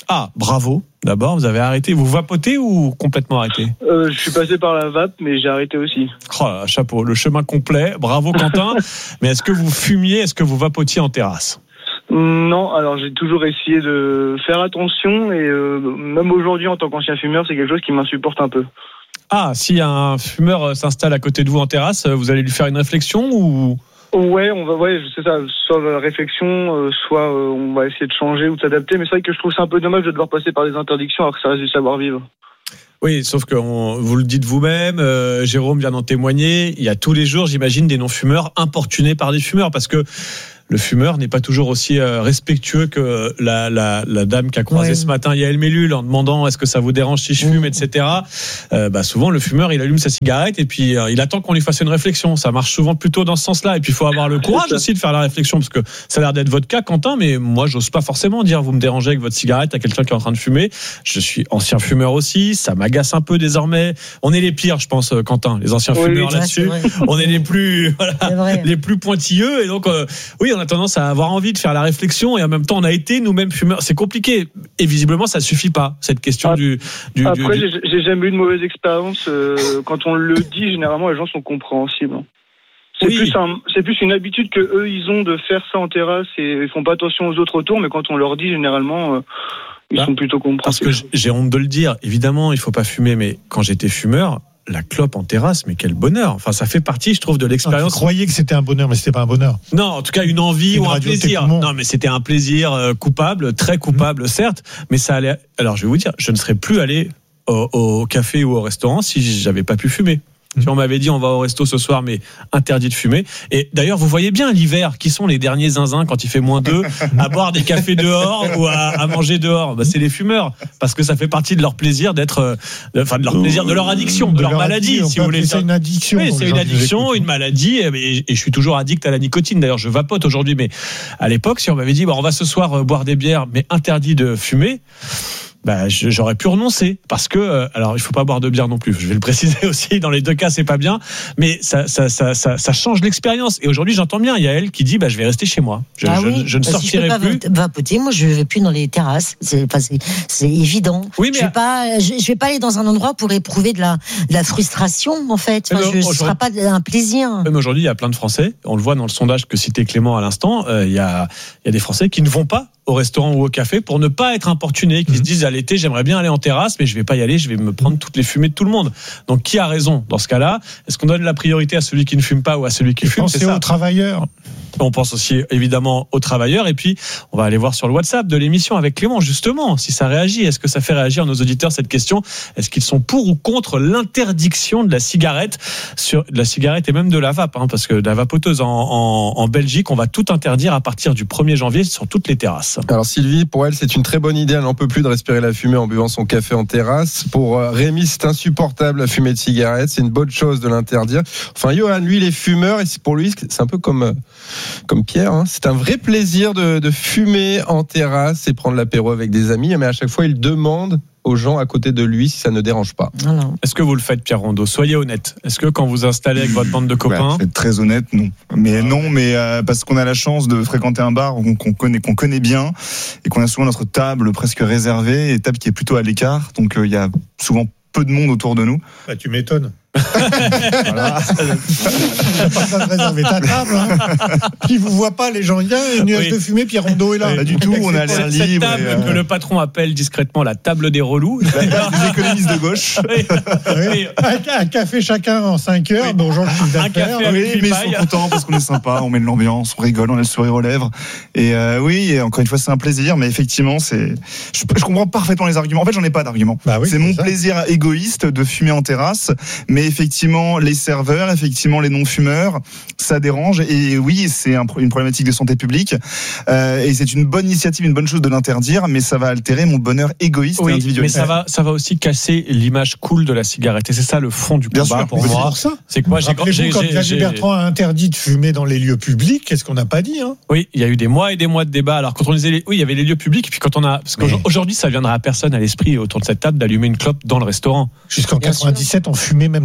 Ah, bravo. D'abord, vous avez arrêté. Vous vapotez ou complètement arrêté ? euh, Je suis passé par la vape, mais j'ai arrêté aussi. Oh là, chapeau, le chemin complet. Bravo Quentin. Mais est-ce que vous fumiez ? Est-ce que vous vapotiez en terrasse ? Non, alors j'ai toujours essayé de faire attention et euh, même aujourd'hui en tant qu'ancien fumeur, c'est quelque chose qui m'insupporte un peu. Ah, si un fumeur s'installe à côté de vous en terrasse, vous allez lui faire une réflexion ou ? Ouais, on va, ouais, c'est ça. Soit la réflexion, euh, soit euh, on va essayer de changer ou de s'adapter. Mais c'est vrai que je trouve ça un peu dommage de devoir passer par des interdictions alors que ça reste du savoir-vivre. Oui, sauf que on, vous le dites vous-même, euh, Jérôme vient d'en témoigner. Il y a tous les jours, j'imagine, des non-fumeurs importunés par des fumeurs parce que le fumeur n'est pas toujours aussi euh, respectueux que la, la, la dame qui a croisé ouais. ce matin Yael Mellul en demandant est-ce que ça vous dérange si je fume, mmh. et cetera. Euh, bah souvent le fumeur il allume sa cigarette et puis euh, il attend qu'on lui fasse une réflexion. Ça marche souvent plutôt dans ce sens-là. Et puis il faut avoir le courage aussi de faire la réflexion parce que ça a l'air d'être votre cas, Quentin. Mais moi j'ose pas forcément dire vous me dérangez avec votre cigarette à quelqu'un qui est en train de fumer. Je suis ancien fumeur aussi, ça m'agace un peu désormais. On est les pires, je pense, Quentin, les anciens oui, fumeurs oui, là-dessus. Ouais, on est les plus, voilà, les plus pointilleux et donc euh, oui. On a tendance à avoir envie de faire la réflexion et en même temps on a été nous-mêmes fumeurs. C'est compliqué et visiblement ça suffit pas cette question ah, du, du. Après du, j'ai, j'ai jamais eu de mauvaise expérience. Euh, quand on le dit, généralement les gens sont compréhensibles. C'est oui. plus un, c'est plus une habitude que eux ils ont de faire ça en terrasse et ils font pas attention aux autres autour. Mais quand on leur dit, généralement. Euh, Ils bah, sont plutôt compréhensibles. Parce que j'ai honte de le dire. Évidemment, il faut pas fumer, mais quand j'étais fumeur. La clope en terrasse, mais quel bonheur. Enfin, ça fait partie, je trouve, de l'expérience. Vous croyez que c'était un bonheur, mais c'était pas un bonheur. Non, en tout cas, une envie une ou un plaisir. Non, mais c'était un plaisir euh, coupable, très coupable, mmh. certes, mais ça allait. Alors, je vais vous dire, je ne serais plus allé au, au café ou au restaurant si j'avais pas pu fumer. Si on m'avait dit on va au resto ce soir mais interdit de fumer. Et d'ailleurs vous voyez bien l'hiver qui sont les derniers zinzins quand il fait moins deux à boire des cafés dehors ou à, à manger dehors. Bah, c'est les fumeurs parce que ça fait partie de leur plaisir d'être, enfin de leur plaisir, de leur addiction, de, de leur, leur maladie si vous voulez. C'est une addiction. Oui, c'est une addiction, une maladie. Et, et je suis toujours addict à la nicotine. D'ailleurs je vapote aujourd'hui, mais à l'époque si on m'avait dit bah, on va ce soir boire des bières mais interdit de fumer. Bah, j'aurais pu renoncer parce que euh, alors il faut pas boire de bière non plus. Je vais le préciser aussi. Dans les deux cas, c'est pas bien, mais ça, ça, ça, ça, ça change l'expérience. Et aujourd'hui, j'entends bien. Il y a elle qui dit, bah, je vais rester chez moi. Je, ah je, oui, je ne bah, sortirai si je peux plus. Pas vapoter, moi, je vais plus dans les terrasses. C'est, enfin, c'est, c'est évident. Oui, mais je vais pas, je, je vais pas aller dans un endroit pour éprouver de la, de la frustration, en fait. Enfin, je, ce sera pas un plaisir. Même aujourd'hui, il y a plein de Français. On le voit dans le sondage que citait Clément à l'instant. Euh, il y a, il y a des Français qui ne vont pas au restaurant ou au café pour ne pas être importunés, qui mmh. se disent à l'été j'aimerais bien aller en terrasse mais je vais pas y aller, je vais me prendre toutes les fumées de tout le monde. Donc qui a raison dans ce cas-là ? Est-ce qu'on donne la priorité à celui qui ne fume pas ou à celui qui fume ? C'est ça. Aux travailleurs. On pense aussi évidemment aux travailleurs et puis on va aller voir sur le WhatsApp de l'émission avec Clément justement si ça réagit. Est-ce que ça fait réagir nos auditeurs cette question ? Est-ce qu'ils sont pour ou contre l'interdiction de la cigarette, sur de la cigarette et même de la vape hein, parce que de la vapoteuse en, en, en Belgique on va tout interdire à partir du premier janvier sur toutes les terrasses. Alors Sylvie, pour elle c'est une très bonne idée, elle n'en peut plus de respirer la fumée en buvant son café en terrasse. Pour Rémi c'est insupportable la fumée de cigarette, c'est une bonne chose de l'interdire. Enfin Johan lui il est fumeur et pour lui c'est un peu comme comme Pierre, hein. C'est un vrai plaisir de, de fumer en terrasse et prendre l'apéro avec des amis, mais à chaque fois il demande aux gens à côté de lui si ça ne dérange pas. Alors. Est-ce que vous le faites, Pierre Rondeau ? Soyez honnête. Est-ce que quand vous installez avec votre bande de copains, bah, je vais être très honnête, non. Mais non, mais euh, parce qu'on a la chance de fréquenter un bar qu'on connaît, qu'on connaît bien et qu'on a souvent notre table presque réservée, et table qui est plutôt à l'écart, donc il euh, y a souvent peu de monde autour de nous. Bah, tu m'étonnes. Voilà. T'as pas besoin de réserver ta table. Hein. Qui vous voit pas, les gens. Il y a une nuage oui. de fumée, Pierre Rondeau est là. Pas du tout, on a l'air cette libre. Cette table et, euh... que le patron appelle discrètement la table des relous. Les économistes de gauche. Oui. Oui. Un, un café chacun en cinq heures. Oui. Bonjour, le chiffre d'affaires. Oui, mais ils sont contents parce qu'on est sympa, on met de l'ambiance, on rigole, on a le sourire aux lèvres. Et euh, oui, et encore une fois, c'est un plaisir, mais effectivement, c'est. Je, je comprends parfaitement les arguments. En fait, j'en ai pas d'arguments. Bah oui, c'est, c'est mon ça. plaisir égoïste de fumer en terrasse, mais effectivement, les serveurs, effectivement, les non-fumeurs, ça dérange. Et oui, c'est un, une problématique de santé publique. Euh, et c'est une bonne initiative, une bonne chose de l'interdire, mais ça va altérer mon bonheur égoïste oui, et individuel. Mais ça va, ça va aussi casser l'image cool de la cigarette. Et c'est ça le fond du combat. Bien sûr, pour moi. C'est pour ça. C'est que moi, j'ai, j'ai, quand Xavier Bertrand a interdit de fumer dans les lieux publics, qu'est-ce qu'on n'a pas dit, hein ? Oui, il y a eu des mois et des mois de débat. Alors quand on disait, les... oui, il y avait les lieux publics. Et puis quand on a, parce qu'aujourd'hui, ça viendra à personne à l'esprit autour de cette table d'allumer une clope dans le restaurant. Jusqu'en quatre-vingt-dix-sept, on fumait même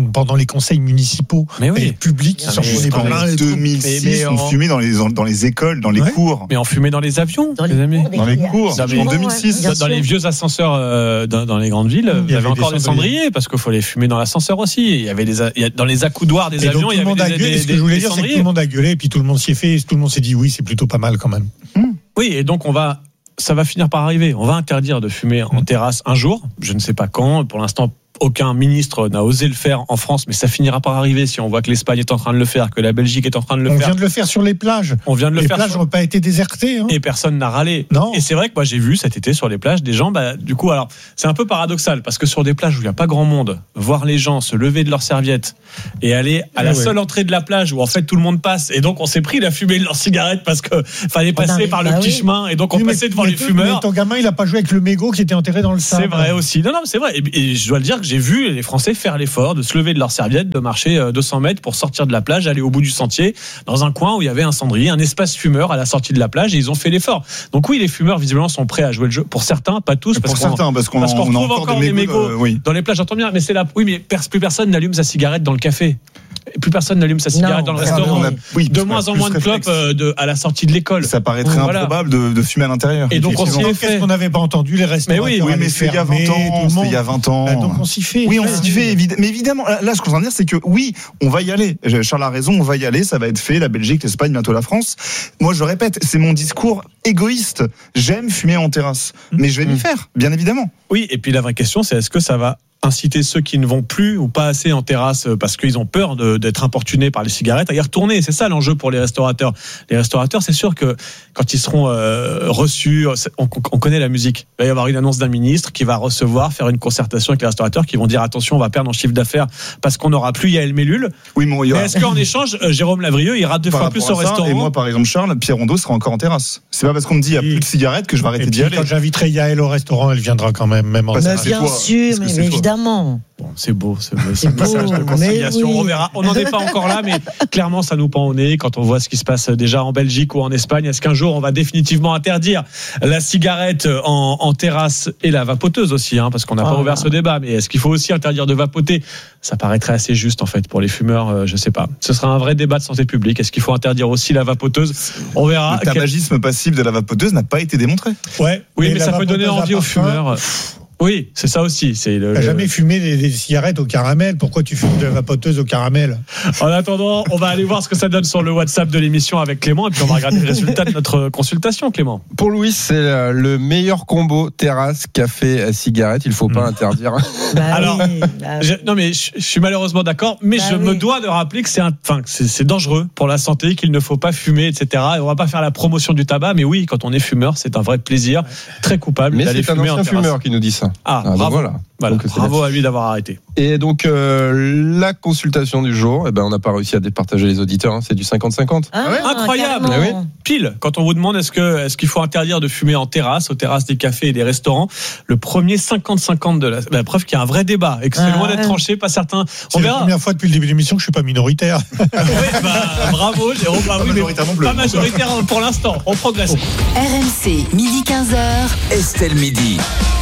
pendant les conseils municipaux mais oui. et publics qui Ah, sont mais fumés jusqu'en plein les deux mille six, Mais- mais on en- fumait dans les, dans les écoles, dans les Ouais. cours. Mais on fumait dans les avions, Dans les les amis. cours, Dans les cours, Non, mais- en deux mille six. Bien Dans, dans sûr. les vieux ascenseurs euh, dans, dans les grandes villes, Il y il y avait avait encore des des cendriers parce qu'il faut les fumer dans l'ascenseur aussi. Il y avait des, a- il y a- dans les accoudoirs des Et donc, avions, tout il y le monde avait a des, gueulé. des, Ce que je voulais des dire, c'est que tout cendriers. le monde a gueulé et puis tout le monde s'y est fait. Et tout le monde s'est dit oui, c'est plutôt pas mal quand même. Oui, et donc on va, ça va finir par arriver. On va interdire de fumer en terrasse un jour. Je ne sais pas quand. Pour l'instant, aucun ministre n'a osé le faire en France, mais ça finira par arriver si on voit que l'Espagne est en train de le faire, que la Belgique est en train de le On faire. vient de le faire sur les plages. On vient de le Les faire. plages sur- n'ont pas été désertées. Hein. Et personne n'a râlé. Non. Et c'est vrai que moi j'ai vu cet été sur les plages des gens, bah, du coup, alors c'est un peu paradoxal parce que sur des plages où il n'y a pas grand monde, voir les gens se lever de leurs serviettes et aller à la Ah ouais. seule entrée de la plage où en fait tout le monde passe, et donc on s'est pris la fumée de leurs cigarettes parce que fallait On passer arrive, par le bah petit oui. chemin, et donc on Oui, mais- passait devant mais les ton- fumeurs. Mais ton gamin, il a pas joué avec le mégot qui était enterré dans le sable. C'est vrai aussi. Non, non, mais c'est vrai. Et, et je dois le dire que j'ai vu les Français faire l'effort de se lever de leur serviette, de marcher euh, deux cents mètres pour sortir de la plage, aller au bout du sentier, dans un coin où il y avait un cendrier, un espace fumeur à la sortie de la plage, et ils ont fait l'effort. Donc oui, les fumeurs visiblement sont prêts à jouer le jeu. Pour certains, pas tous, parce Pour qu'on certains, parce qu'on parce qu'on on a retrouve encore des mégots euh, oui. dans les plages. J'entends bien, mais c'est là. Oui, mais pers- plus personne n'allume sa cigarette dans le café. Et plus personne n'allume sa cigarette Non, dans le ça, restaurant. on a- oui, De parce moins qu'on a en plus moins de clopes réflexe. euh, de, à la sortie de l'école. Ça paraît très Voilà. improbable de, de fumer à l'intérieur. Et donc, on s'y effectivement. est Qu'est-ce fait. qu'on n'avait pas entendu les restaurateurs Mais oui, Oui, mais avaient c'est il y a fermé, vingt tout ans. le C'était monde. il y a vingt ans. Ah, donc on s'y fait. Oui, on s'y fait, évid- mais évidemment, là, ce qu'on vient de dire, c'est que oui, on va y aller. Charles a raison, on va y aller, ça va être fait, la Belgique, l'Espagne, bientôt la France. Moi, je répète, c'est mon discours égoïste. J'aime fumer en terrasse, mais je vais m'y faire, bien évidemment. Oui, et puis la vraie question, c'est est-ce que ça va inciter ceux qui ne vont plus ou pas assez en terrasse parce qu'ils ont peur de, d'être importunés par les cigarettes à y retourner. C'est ça l'enjeu pour les restaurateurs. Les restaurateurs, c'est sûr que quand ils seront euh, reçus, on, on connaît la musique. Il va y avoir une annonce d'un ministre qui va recevoir, faire une concertation avec les restaurateurs qui vont dire attention, on va perdre en chiffre d'affaires parce qu'on n'aura plus Yael Mellul. Oui, mais, il y aura- Mais est-ce qu'en échange, euh, Jérôme Lavrieux ira deux par fois plus rapport au à ça, restaurant? Et moi, par exemple, Charles, Pierre Rondeau sera encore en terrasse. C'est pas parce qu'on me dit il y a Oui. plus de cigarettes que je vais arrêter Et d'y puis, aller. quand j'inviterai Yael au restaurant, elle viendra quand même, même en Parce que Mais c'est bien toi. sûr, Parce que mais, c'est mais toi. évidemment. Bon, c'est beau, c'est, c'est C'est un message beau, de conciliation. mais oui. On verra. On n'en est pas encore là, mais clairement, ça nous pend au nez quand on voit ce qui se passe déjà en Belgique ou en Espagne. Est-ce qu'un jour, on va définitivement interdire la cigarette en, en terrasse et la vapoteuse aussi, hein, parce qu'on n'a pas Ah. ouvert ce débat. Mais est-ce qu'il faut aussi interdire de vapoter? Ça paraîtrait assez juste, en fait, pour les fumeurs. Euh, je sais pas. Ce sera un vrai débat de santé publique. Est-ce qu'il faut interdire aussi la vapoteuse? On verra. Le tabagisme passif de la vapoteuse n'a pas été démontré. Ouais. Oui, Et mais la ça peut donner vapoteuse à envie aux parfum, fumeurs. Oui, c'est ça aussi. C'est le, T'as le- jamais fumé des, des cigarettes au caramel? Pourquoi tu fumes de la vapoteuse au caramel? En attendant, on va aller voir ce que ça donne sur le WhatsApp de l'émission avec Clément, et puis on va regarder les résultats de notre consultation, Clément. Pour Louis, c'est euh, le meilleur combo terrasse, café, cigarette. Il faut pas Mm. interdire. Bah Alors, oui, bah Je- non mais je, je suis malheureusement d'accord, mais Bah je oui. me dois de rappeler que c'est un, enfin que c'est, c'est dangereux pour la santé, qu'il ne faut pas fumer, et cetera. Et on va pas faire la promotion du tabac, mais oui, quand on est fumeur, c'est un vrai plaisir, très coupable Mais d'aller c'est un fumer en ancien terrasse. fumeur qui nous dit ça. Ah, donc bravo. voilà. Voilà, Donc, c'est bravo là-dessus. à lui d'avoir arrêté. Et donc, euh, la consultation du jour, eh ben, on n'a pas réussi à départager les auditeurs. hein, c'est du cinquante cinquante. Ah, Incroyable. carrément. Oui. Pile, quand on vous demande est-ce que est-ce qu'il faut interdire de fumer en terrasse, aux terrasses des cafés et des restaurants, le premier cinquante cinquante de la, la preuve qu'il y a un vrai débat et que c'est Ah, loin d'être ouais. tranché, pas certain. C'est On la verra. première fois depuis le début de l'émission que je suis pas minoritaire. Oui, bah, bravo, Jérôme. Bah, oui, mais majoritaire non plus. pas majoritaire pour l'instant. On progresse. R M C, midi quinze heures. Estelle Midi.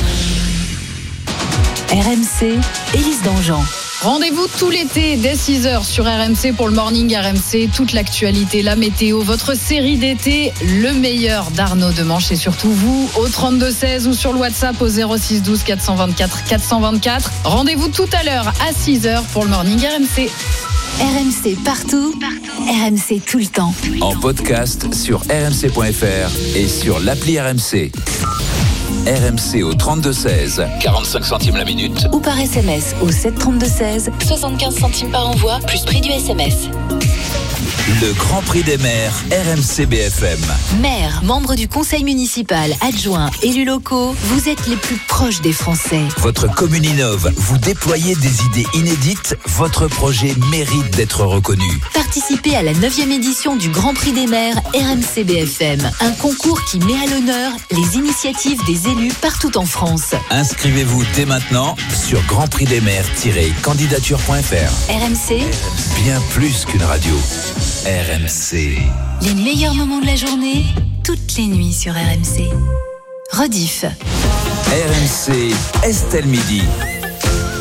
R M C, Élise Dangean. Rendez-vous tout l'été dès six heures sur R M C pour le Morning R M C. Toute l'actualité, la météo, votre série d'été, le meilleur d'Arnaud Demanche et surtout vous au trente-deux seize ou sur le WhatsApp au zéro six douze quatre cent vingt-quatre quatre cent vingt-quatre. Rendez-vous tout à l'heure à six heures pour le Morning R M C. R M C partout, R M C tout le temps. En podcast sur r m c point f r et sur l'appli R M C. R M C au trente-deux seize, quarante-cinq centimes la minute. Ou par S M S au sept trente-deux seize, soixante-quinze centimes par envoi, plus prix du S M S. Le Grand Prix des maires R M C B F M. Maire, membre du conseil municipal, adjoint, élus locaux, vous êtes les plus proches des Français. Votre commune innove, vous déployez des idées inédites, votre projet mérite d'être reconnu. Participez à la neuvième édition du Grand Prix des maires R M C B F M, un concours qui met à l'honneur les initiatives des élus partout en France. Inscrivez-vous dès maintenant sur grand prix des maires tiret candidature point f r. R M C, Bien plus qu'une radio. R M C. les meilleurs moments de la journée, toutes les nuits sur R M C. Rediff. R M C, Estelle Midi.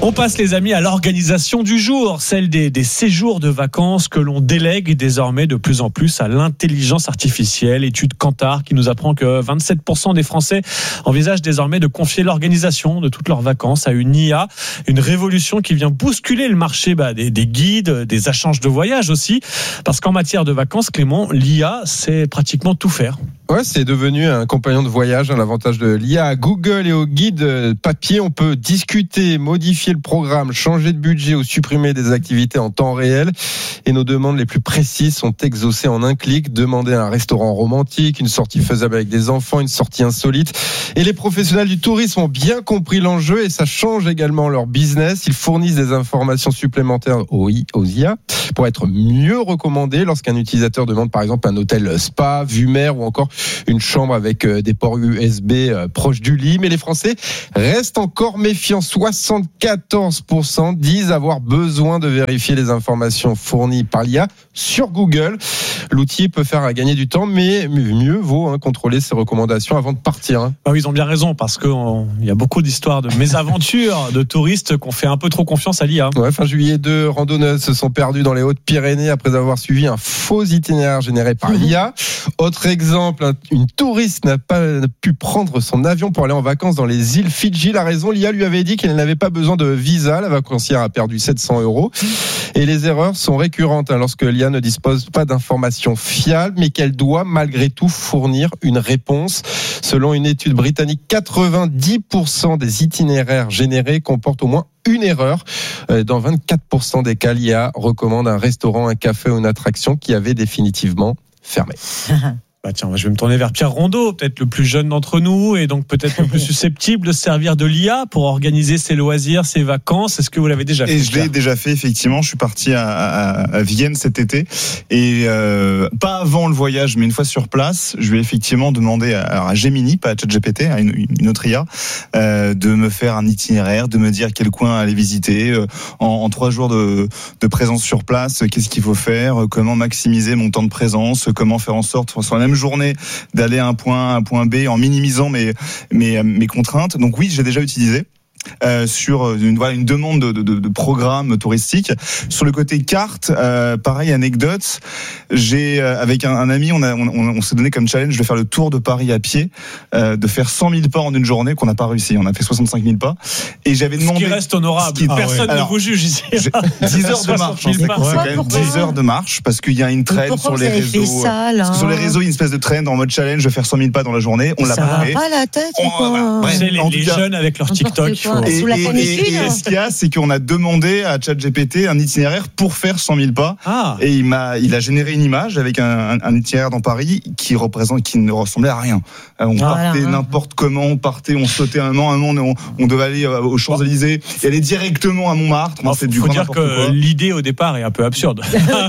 On passe, les amis, à l'organisation du jour, celle des, des séjours de vacances que l'on délègue désormais de plus en plus à l'intelligence artificielle. Étude Kantar qui nous apprend que vingt-sept pour cent des Français envisagent désormais de confier l'organisation de toutes leurs vacances à une I A. Une révolution qui vient bousculer le marché bah, des, des guides, des agences de voyage aussi. Parce qu'en matière de vacances, Clément, l'I A sait pratiquement tout faire. Ouais, c'est devenu un compagnon de voyage. Hein, l'avantage de l'I A à Google et au guide papier, on peut discuter, modifier le programme, changer de budget ou supprimer des activités en temps réel. Et nos demandes les plus précises sont exaucées en un clic. Demander un restaurant romantique, une sortie faisable avec des enfants, une sortie insolite. Et les professionnels du tourisme ont bien compris l'enjeu et ça change également leur business. Ils fournissent des informations supplémentaires aux I A pour être mieux recommandés lorsqu'un utilisateur demande par exemple un hôtel spa, vue mer ou encore une chambre avec des ports U S B proches du lit. Mais les Français restent encore méfiants. soixante-quatorze pour cent disent avoir besoin de vérifier les informations fournies par l'I A sur Google. L'outil peut faire gagner du temps, mais mieux vaut hein, contrôler ses recommandations avant de partir. Hein. Ah oui, ils ont bien raison, parce qu'il y a beaucoup d'histoires de mésaventures de touristes qui ont fait un peu trop confiance à l'I A. Ouais, fin juillet, deux randonneuses se sont perdues dans les Hautes-Pyrénées après avoir suivi un faux itinéraire généré par l'I A. Autre exemple, une touriste n'a pas pu prendre son avion pour aller en vacances dans les îles Fidji. La raison, l'I A lui avait dit qu'elle n'avait pas besoin de visa. La vacancière a perdu sept cents euros. Et les erreurs sont récurrentes hein, lorsque l'I A ne dispose pas d'informations fiables, mais qu'elle doit malgré tout fournir une réponse. Selon une étude britannique, quatre-vingt-dix pour cent des itinéraires générés comportent au moins une erreur. Dans vingt-quatre pour cent des cas, l'I A recommande un restaurant, un café ou une attraction qui avait définitivement fermé. Bah tiens, je vais me tourner vers Pierre Rondeau, peut-être le plus jeune d'entre nous et donc peut-être le plus susceptible de se servir de l'I A pour organiser ses loisirs, ses vacances. Est-ce que vous l'avez déjà fait? Et je l'ai déjà fait, effectivement. Je suis parti à, à, à Vienne cet été et euh, pas avant le voyage, mais une fois sur place, je lui ai effectivement demandé à, à Gemini, pas à ChatGPT, à une, une autre I A, euh, de me faire un itinéraire, de me dire quel coin aller visiter euh, en, en trois jours de, de présence sur place. Qu'est-ce qu'il faut faire? Comment maximiser mon temps de présence? Comment faire en sorte, sur la même journée, d'aller à un point A, un point B en minimisant mes, mes, mes contraintes. Donc oui, j'ai déjà utilisé. Euh, sur une, voilà, une demande de, de, de programme touristique. Sur le côté carte, euh, pareil, anecdote, j'ai, euh, avec un, un ami, on, a, on, on s'est donné comme challenge de faire le tour de Paris à pied, euh, de faire cent mille pas en une journée, qu'on n'a pas réussi. On a fait soixante-cinq mille pas. Et j'avais demandé. Ce qui reste honorable. Qui, Personne ah ouais. ne vous juge ici. dix heures de marche. Hein, c'est quand même dix heures de marche, parce qu'il y a une traîne sur les réseaux. Ça, parce que sur les réseaux, il y a une espèce de traîne en mode challenge de faire cent mille pas dans la journée. On l'a ça pas va fait. pas la tête on, ou quoi bref, les, les cas, jeunes avec leur TikTok. Faut... Et, et, et, et ce qu'il y a, c'est qu'on a demandé à ChatGPT un itinéraire pour faire cent mille pas. Ah. Et il m'a, il a généré une image avec un, un, un itinéraire dans Paris qui représente, qui ne ressemblait à rien. On voilà, partait hein. n'importe comment, on partait, on sautait un an, un an, on, on devait aller aux Champs-Élysées et aller directement à Montmartre. Il faut du dire que quoi. L'idée au départ est un peu absurde.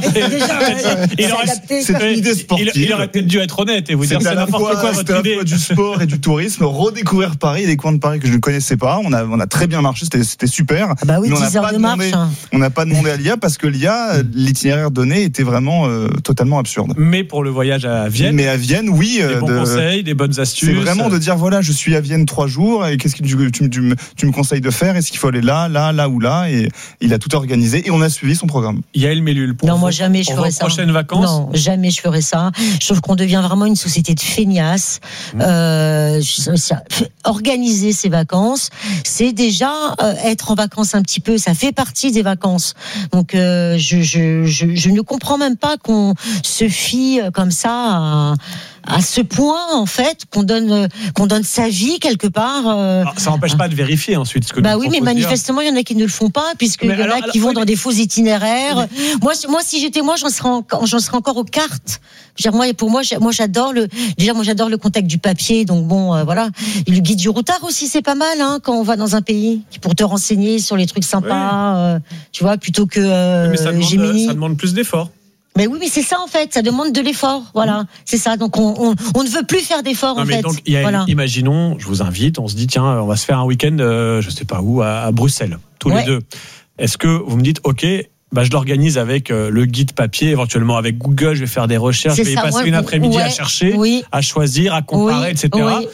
il aurait, c'est une idée sportive. Il, il aurait peut-être dû être honnête et vous dire c'est n'importe fois, quoi votre idée. À la fois du sport et du tourisme, redécouvrir Paris, les coins de Paris que je ne connaissais pas. On a, on a très bien marché, c'était, c'était super. Ah bah oui, mais on n'a pas, demandé, hein. on n'a pas demandé à l'I A parce que l'I A, l'itinéraire donné était vraiment euh, totalement absurde. Mais pour le voyage à Vienne. Mais à Vienne, oui. Des bons de, conseils, des bonnes astuces. C'est vraiment de dire voilà, je suis à Vienne trois jours et qu'est-ce que tu, tu, tu, me, tu me conseilles de faire? Est-ce qu'il faut aller là, là, là ou là? Et il a tout organisé et on a suivi son programme. Yael Mellul, pour non, vous, moi jamais je pour ferais vos ça. prochaines vacances? Non, jamais je ferais ça. Je trouve qu'on devient vraiment une société de feignasses. Mmh. Euh, ça, organiser ses vacances, c'est déjà euh, être en vacances un petit peu. Ça fait partie des vacances. Donc euh, je, je, je, je ne comprends même pas qu'on se fie comme ça à, à ce point en fait qu'on donne qu'on donne sa vie quelque part. Euh, alors, ça n'empêche pas de vérifier ensuite ce que. Bah oui, mais manifestement il y en a qui ne le font pas puisqu'il y en a qui vont dans des faux itinéraires. Mais... Moi, moi, si j'étais moi, j'en serais encore, j'en serais encore aux cartes. Dire, moi, pour moi, moi, j'adore le. Déjà, moi, j'adore le contact du papier. Donc bon, euh, voilà. Et le guide du routard aussi, c'est pas mal, hein, quand on va dans un pays pour te renseigner sur les trucs sympas. Oui. Euh, tu vois, plutôt que euh, oui, mais ça demande, Gemini. Ça demande plus d'efforts. Mais oui, mais c'est ça en fait, ça demande de l'effort, voilà, mmh. c'est ça. Donc on, on, on ne veut plus faire d'efforts non, en mais fait. Donc, y a, voilà. Imaginons, je vous invite, on se dit tiens, on va se faire un week-end, euh, je sais pas où, à, à Bruxelles, tous ouais. les deux. Est-ce que vous me dites ok? Bah, je l'organise avec euh, le guide papier, éventuellement avec Google, je vais faire des recherches, c'est je vais ça, y passer ouais, une après-midi ouais, à chercher, oui. à choisir, à comparer, oui, et cetera. Oui.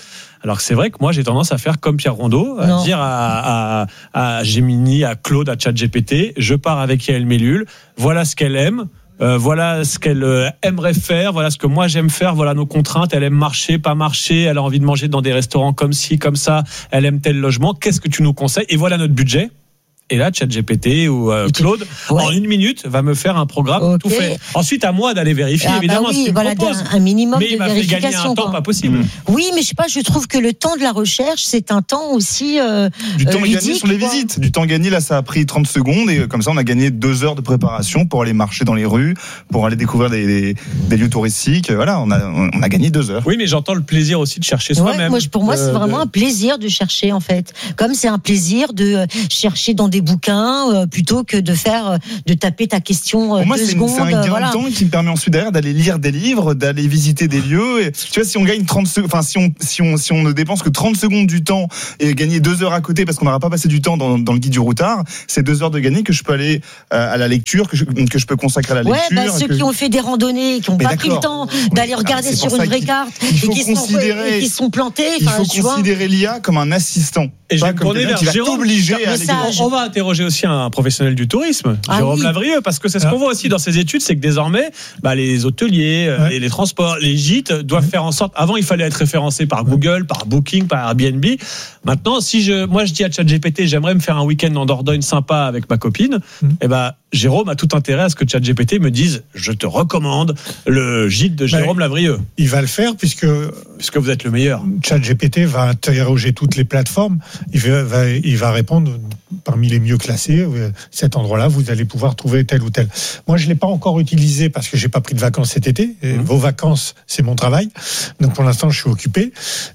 Alors que c'est vrai que moi j'ai tendance à faire comme Pierre Rondeau, à Non. dire à, à, à Gemini, à Claude, à ChatGPT, je pars avec Yael Mellul, voilà ce qu'elle aime. Euh, voilà ce qu'elle euh, aimerait faire, voilà ce que moi j'aime faire, voilà nos contraintes, elle aime marcher, pas marcher, elle a envie de manger dans des restaurants comme ci, comme ça, elle aime tel logement, qu'est-ce que tu nous conseilles ? Et voilà notre budget. Et là, ChatGPT ou euh, Claude, ouais. en une minute, va me faire un programme okay. tout fait. Ensuite, à moi d'aller vérifier, ah, évidemment, bah oui, ce qu'il voilà, me propose. Un minimum mais de il m'a fait gagner un temps quoi. pas possible. Mmh. Oui, mais je sais pas, je trouve que le temps de la recherche, c'est un temps aussi euh, du temps euh, gagné ludique, sur les quoi. visites. Du temps gagné, là, ça a pris trente secondes et comme ça, on a gagné deux heures de préparation pour aller marcher dans les rues, pour aller découvrir des, des, des lieux touristiques. Voilà, on a, on a gagné deux heures. Oui, mais j'entends le plaisir aussi de chercher ouais, soi-même. Moi, pour moi, c'est euh, vraiment de... un plaisir de chercher, en fait. Comme c'est un plaisir de chercher dans des bouquins euh, plutôt que de faire, de taper ta question pour moi, deux c'est, secondes. C'est un gain voilà. de temps qui me permet ensuite derrière d'aller lire des livres, d'aller visiter des lieux. Et, tu vois, si on gagne trente secondes, enfin, si on, si on, si on ne dépense que trente secondes du temps et gagner deux heures à côté parce qu'on n'aura pas passé du temps dans, dans le guide du routard, c'est deux heures de gagner que je peux aller euh, à la lecture, que je, que je peux consacrer à la ouais, lecture. Bah, ceux qui je... ont fait des randonnées, qui n'ont pas pris le temps d'aller ouais, regarder ah, sur une vraie carte et qui, sont, et qui sont plantés. Il faut considérer l'I A comme un assistant. Et je vais me tourner vers Jérôme. À on va interroger aussi un professionnel du tourisme, ah, Jérôme oui. Lavrieux, parce que c'est ce qu'on voit aussi dans ces études, c'est que désormais, bah, les hôteliers, ouais. les, les transports, les gîtes doivent ouais. faire en sorte. Avant, il fallait être référencé par Google, par Booking, par Airbnb. Maintenant, si je, moi je dis à ChatGPT, j'aimerais me faire un week-end en Dordogne sympa avec ma copine, mmh. et ben bah, Jérôme a tout intérêt à ce que ChatGPT me dise, je te recommande le gîte de Jérôme bah, Lavrieux. Il va le faire puisque puisque vous êtes le meilleur. ChatGPT va interroger toutes les plateformes. Il va, va, il va répondre parmi les mieux classés. Cet endroit-là, vous allez pouvoir trouver tel ou tel. Moi, je l'ai pas encore utilisé parce que j'ai pas pris de vacances cet été. Mmh. Vos vacances, c'est mon travail. Donc pour l'instant, je suis occupé.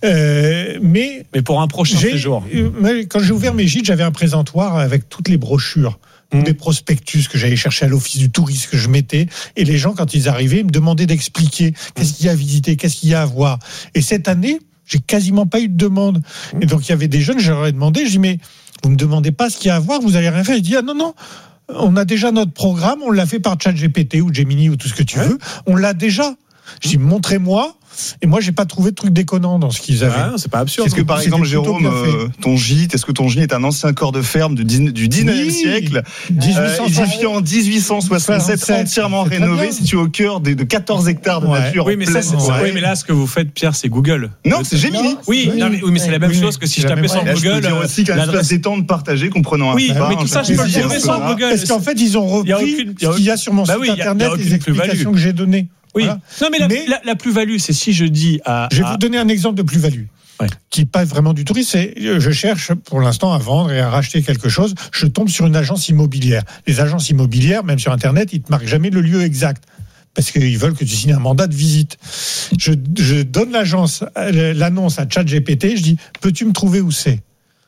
Euh, mais mais pour un prochain séjour. Quand j'ai ouvert mes gîtes, j'avais un présentoir avec toutes les brochures. Mmh. Des prospectus que j'allais chercher à l'office du tourisme que je mettais, et les gens quand ils arrivaient ils me demandaient d'expliquer qu'est-ce qu'il y a à visiter, qu'est-ce qu'il y a à voir. Et cette année j'ai quasiment pas eu de demande. Et donc il y avait des jeunes, je leur ai demandé, je dis mais vous me demandez pas ce qu'il y a à voir, vous allez rien faire. Ils disent ah non non, on a déjà notre programme, on l'a fait par ChatGPT ou Gemini ou tout ce que tu ouais. veux, on l'a déjà. Je dis montrez-moi. Et moi, j'ai pas trouvé de truc déconnant dans ce qu'ils avaient. Ah, c'est pas absurde. Est-ce que, par exemple, Jérôme, euh, ton gîte, est-ce que ton gîte est un ancien corps de ferme du dix-neuvième oui, siècle, euh, édifié en dix-huit cent soixante-sept, entièrement rénové, situé au cœur de, de quatorze hectares de ouais. nature. Oui, mais ça, c'est, ouais. oui, mais là, ce que vous faites, Pierre, c'est Google. Non, c'est Gemini. Oui, oui, non, mais, oui, mais c'est la même oui, chose que si je tapais sur Google. Je peux dire aussi qu'un espace détente partagé comprenant un Oui, mais tout ça, je peux le trouver sur Google. Parce qu'en fait, ils ont repris ce qu'il y a sur mon site internet, les explications que j'ai données. Oui. Voilà. Non, mais, la, mais la, la plus-value, c'est si je dis à. Je vais à... vous donner un exemple de plus-value. Ouais. Qui n'est pas vraiment du tourisme, c'est je cherche pour l'instant à vendre et à racheter quelque chose. Je tombe sur une agence immobilière. Les agences immobilières, même sur Internet, ils te marquent jamais le lieu exact. Parce qu'ils veulent que tu signes un mandat de visite. Je, je donne l'agence, l'annonce à ChatGPT, je dis peux-tu me trouver où c'est ?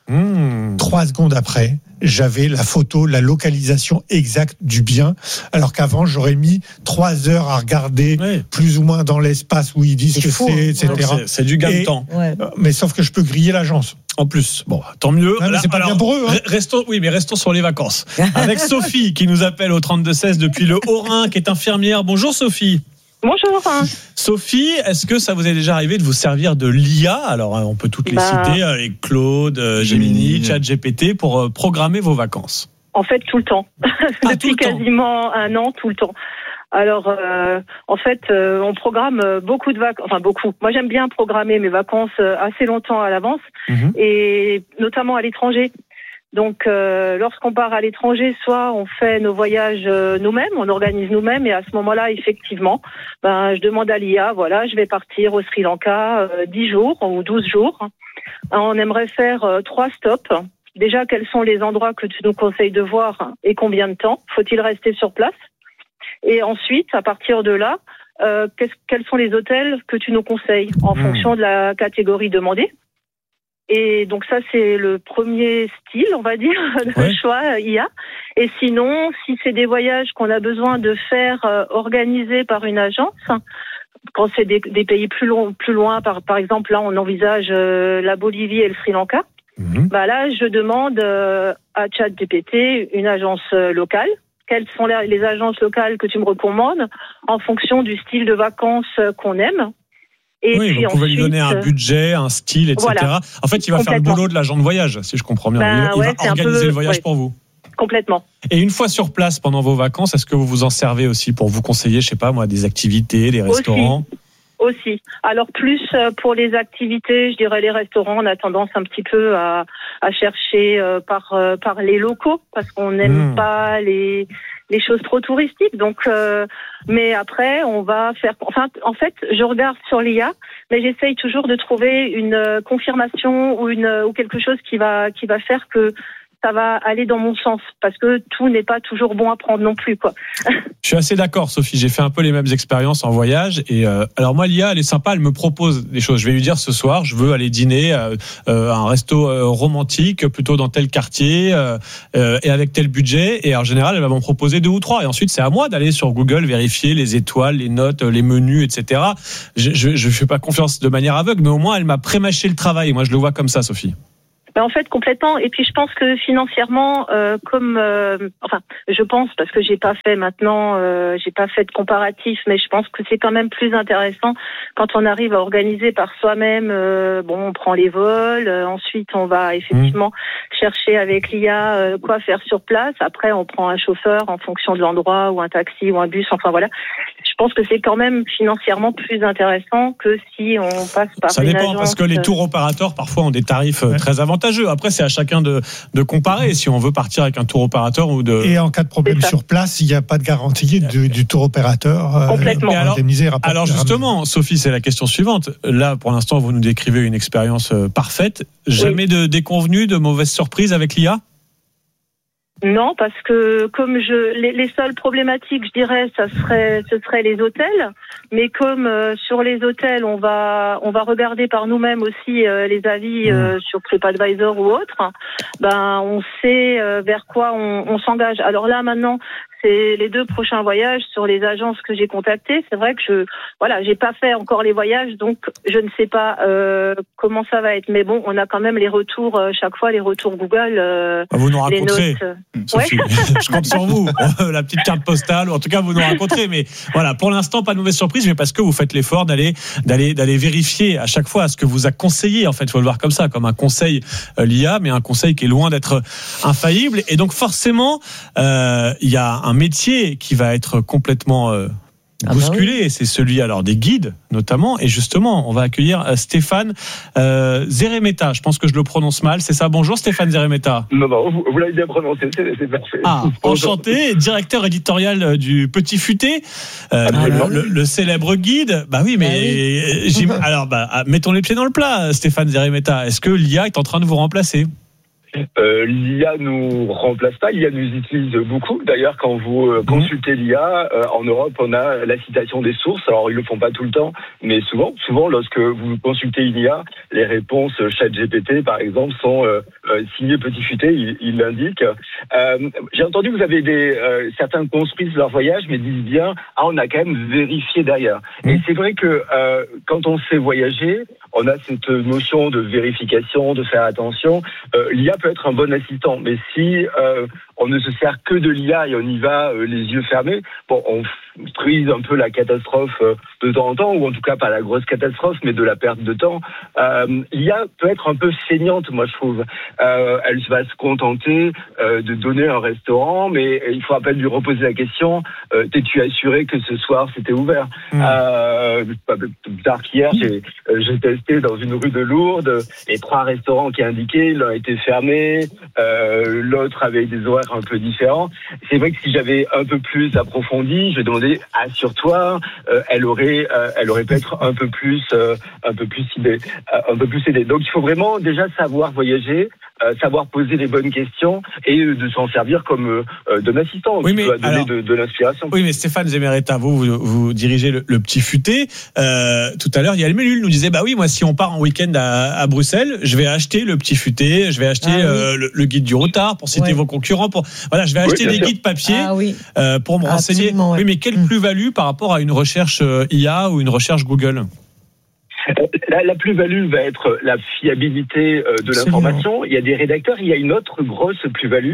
Mmh. Trois secondes après, j'avais la photo, la localisation exacte du bien, alors qu'avant j'aurais mis trois heures à regarder oui. plus ou moins dans l'espace où ils disent c'est que faux, c'est, et cetera. C'est, c'est du gain de temps. Ouais. Mais sauf que je peux griller l'agence. En plus, bon, tant mieux. Non, mais c'est pas alors, bien pour eux. Hein. Restons, oui, mais restons sur les vacances. Avec Sophie qui nous appelle au trente-deux seize depuis le Haut-Rhin, qui est infirmière. Bonjour Sophie. Bonjour. Sophie, est-ce que ça vous est déjà arrivé de vous servir de l'I A ? Alors, on peut toutes les bah, citer, les Claude, Gemini, ChatGPT, pour programmer vos vacances. En fait, tout le temps. Ah, Depuis tout le quasiment temps. un an, tout le temps. Alors, euh, en fait, euh, on programme beaucoup de vacances, enfin beaucoup. Moi, j'aime bien programmer mes vacances assez longtemps à l'avance, mmh. et notamment à l'étranger. Donc, euh, lorsqu'on part à l'étranger, soit on fait nos voyages euh, nous-mêmes, on organise nous-mêmes, et à ce moment-là, effectivement, ben, je demande à l'I A, voilà, je vais partir au Sri Lanka euh, dix jours ou douze jours. On aimerait faire euh, trois stops. Déjà, quels sont les endroits que tu nous conseilles de voir et combien de temps ? Faut-il rester sur place ? Et ensuite, à partir de là, euh, quels sont les hôtels que tu nous conseilles en mmh. fonction de la catégorie demandée ? Et donc ça, c'est le premier style, on va dire, de ouais. choix I A. Et sinon, si c'est des voyages qu'on a besoin de faire euh, organisés par une agence, quand c'est des, des pays plus, long, plus loin, par, par exemple, là, on envisage euh, la Bolivie et le Sri Lanka, mmh. bah là, je demande euh, à ChatGPT une agence euh, locale. Quelles sont les, les agences locales que tu me recommandes en fonction du style de vacances qu'on aime ? Et oui, puis vous pouvez ensuite, lui donner un budget, un style, et cetera. Voilà. En fait, il va faire le boulot de l'agent de voyage, si je comprends bien. Ben, il ouais, va c'est organiser peu, le voyage ouais. pour vous. Complètement. Et une fois sur place pendant vos vacances, est-ce que vous vous en servez aussi pour vous conseiller, je sais pas moi, des activités, des restaurants? Aussi. Aussi. Alors plus pour les activités, je dirais les restaurants, on a tendance un petit peu à, à chercher par par les locaux parce qu'on n'aime mmh. pas les les choses trop touristiques. Donc, euh, mais après, on va faire. Enfin, en fait, je regarde sur l'I A, mais j'essaye toujours de trouver une confirmation ou une ou quelque chose qui va qui va faire que ça va aller dans mon sens, parce que tout n'est pas toujours bon à prendre non plus, quoi. Je suis assez d'accord, Sophie. J'ai fait un peu les mêmes expériences en voyage. Et euh, alors moi, l'I A, elle est sympa. Elle me propose des choses. Je vais lui dire ce soir, je veux aller dîner à euh, un resto euh, romantique, plutôt dans tel quartier euh, euh, et avec tel budget. Et en général, elle va m'en proposer deux ou trois. Et ensuite, c'est à moi d'aller sur Google vérifier les étoiles, les notes, les menus, et cetera. Je je, je fais pas confiance de manière aveugle, mais au moins, elle m'a prémâché le travail. Moi, je le vois comme ça, Sophie. Ben en fait complètement. Et puis je pense que financièrement, euh, comme euh, enfin, je pense parce que j'ai pas fait maintenant, euh, j'ai pas fait de comparatif, mais je pense que c'est quand même plus intéressant quand on arrive à organiser par soi-même. Euh, bon, on prend les vols, euh, ensuite on va effectivement mmh. chercher avec l'I A euh, quoi faire sur place. Après, on prend un chauffeur en fonction de l'endroit ou un taxi ou un bus. Enfin voilà. Je pense que c'est quand même financièrement plus intéressant que si on passe par Ça une agence. Ça dépend parce que les tours opérateurs parfois ont des tarifs ouais. très avantageux. Après, c'est à chacun de, de comparer si on veut partir avec un tour opérateur ou de. Et en cas de problème sur place, il n'y a pas de garantie du, du tour opérateur. Complètement. Euh, alors, indemniser, alors justement, Sophie, c'est la question suivante. Là, pour l'instant, vous nous décrivez une expérience parfaite. Jamais oui. de déconvenue, de mauvaises surprises avec l'I A? Non, parce que comme je les, les seules problématiques, je dirais, ça serait ce serait les hôtels. Mais comme euh, sur les hôtels, on va on va regarder par nous-mêmes aussi euh, les avis euh, sur TripAdvisor ou autre. Ben on sait euh, vers quoi on, on s'engage. Alors là maintenant, c'est les deux prochains voyages sur les agences que j'ai contactées. C'est vrai que je voilà, j'ai pas fait encore les voyages, donc je ne sais pas euh, comment ça va être. Mais bon, on a quand même les retours euh, chaque fois, les retours Google. Euh, vous nous raconterez, les notes. Sophie. Ouais. Je compte sur vous. La petite carte postale, ou en tout cas vous nous raconterez. Mais voilà, pour l'instant, pas de mauvaise surprise, mais parce que vous faites l'effort d'aller d'aller d'aller vérifier à chaque fois ce que vous a conseillé. En fait, il faut le voir comme ça, comme un conseil euh, l'I A, mais un conseil qui est loin d'être infaillible. Et donc forcément, euh, il y a un métier qui va être complètement euh, bousculé, ah bah oui. C'est celui alors des guides notamment, et justement on va accueillir Stéphane euh, Zeremeta, je pense que je le prononce mal, c'est ça? Bonjour Stéphane Zeremeta. Non, non, vous, vous l'avez bien prononcé, c'est, c'est parfait. Ah, enchanté, directeur éditorial du Petit Futé, euh, le, le, le célèbre guide. Bah oui, mais ah oui. alors bah, mettons les pieds dans le plat, Stéphane Zeremeta, est-ce que l'I A est en train de vous remplacer? Euh, L'I A nous remplace pas, l'I A nous utilise beaucoup. D'ailleurs, quand vous euh, consultez l'I A, euh, en Europe, on a la citation des sources. Alors, ils le font pas tout le temps, mais souvent, souvent, lorsque vous consultez une I A, les réponses ChatGPT, par exemple, sont euh, euh, signées Petit Futé, il, il l'indique. Euh, j'ai entendu que vous avez des euh, certains construisent leur voyage, mais disent bien, ah, on a quand même vérifié derrière. Mmh. Et c'est vrai que euh, quand on sait voyager, on a cette notion de vérification, de faire attention. Euh, L'I A peut être un bon assistant, mais si euh, on ne se sert que de l'I A et on y va euh, les yeux fermés, bon, on frise un peu la catastrophe euh, de temps en temps, ou en tout cas pas la grosse catastrophe, mais de la perte de temps. Euh, L'I A peut être un peu feignante, moi je trouve. Euh, elle va se contenter euh, de donner un restaurant, mais il faut à peine lui reposer la question, euh, t'es-tu assuré que ce soir c'était ouvert? Mmh. euh, Plus tard qu'hier, j'ai, euh, j'ai testé dans une rue de Lourdes, les trois restaurants qui indiquaient, l'un était fermé, euh, l'autre avait des horaires un peu différents. C'est vrai que si j'avais un peu plus approfondi, je demandais, assure-toi, euh, elle aurait, euh, elle aurait peut-être un peu plus, euh, un peu plus aidé, euh, un peu plus aidé. Donc il faut vraiment déjà savoir voyager, euh, savoir poser les bonnes questions et de s'en servir comme euh, d'un assistant oui, qui mais peut donner alors, de, de l'inspiration. Oui, mais Stéphane Zeremeta, vous, vous, vous dirigez le, le Petit Futé. Euh, tout à l'heure, Yael Mellul nous disait, bah oui, moi, si on part en week-end à, à Bruxelles, je vais acheter le Petit Futé, je vais acheter ah, oui. euh, le, le guide du routard pour citer ouais. vos concurrents. Pour, voilà, je vais acheter oui, des sûr. guides papier ah, oui. euh, pour me renseigner. Ouais. Oui, mais quelle mmh. plus-value par rapport à une recherche euh, I A ou une recherche Google? La, la plus-value va être la fiabilité euh, de Absolument. l'information. Il y a des rédacteurs, il y a une autre grosse plus-value,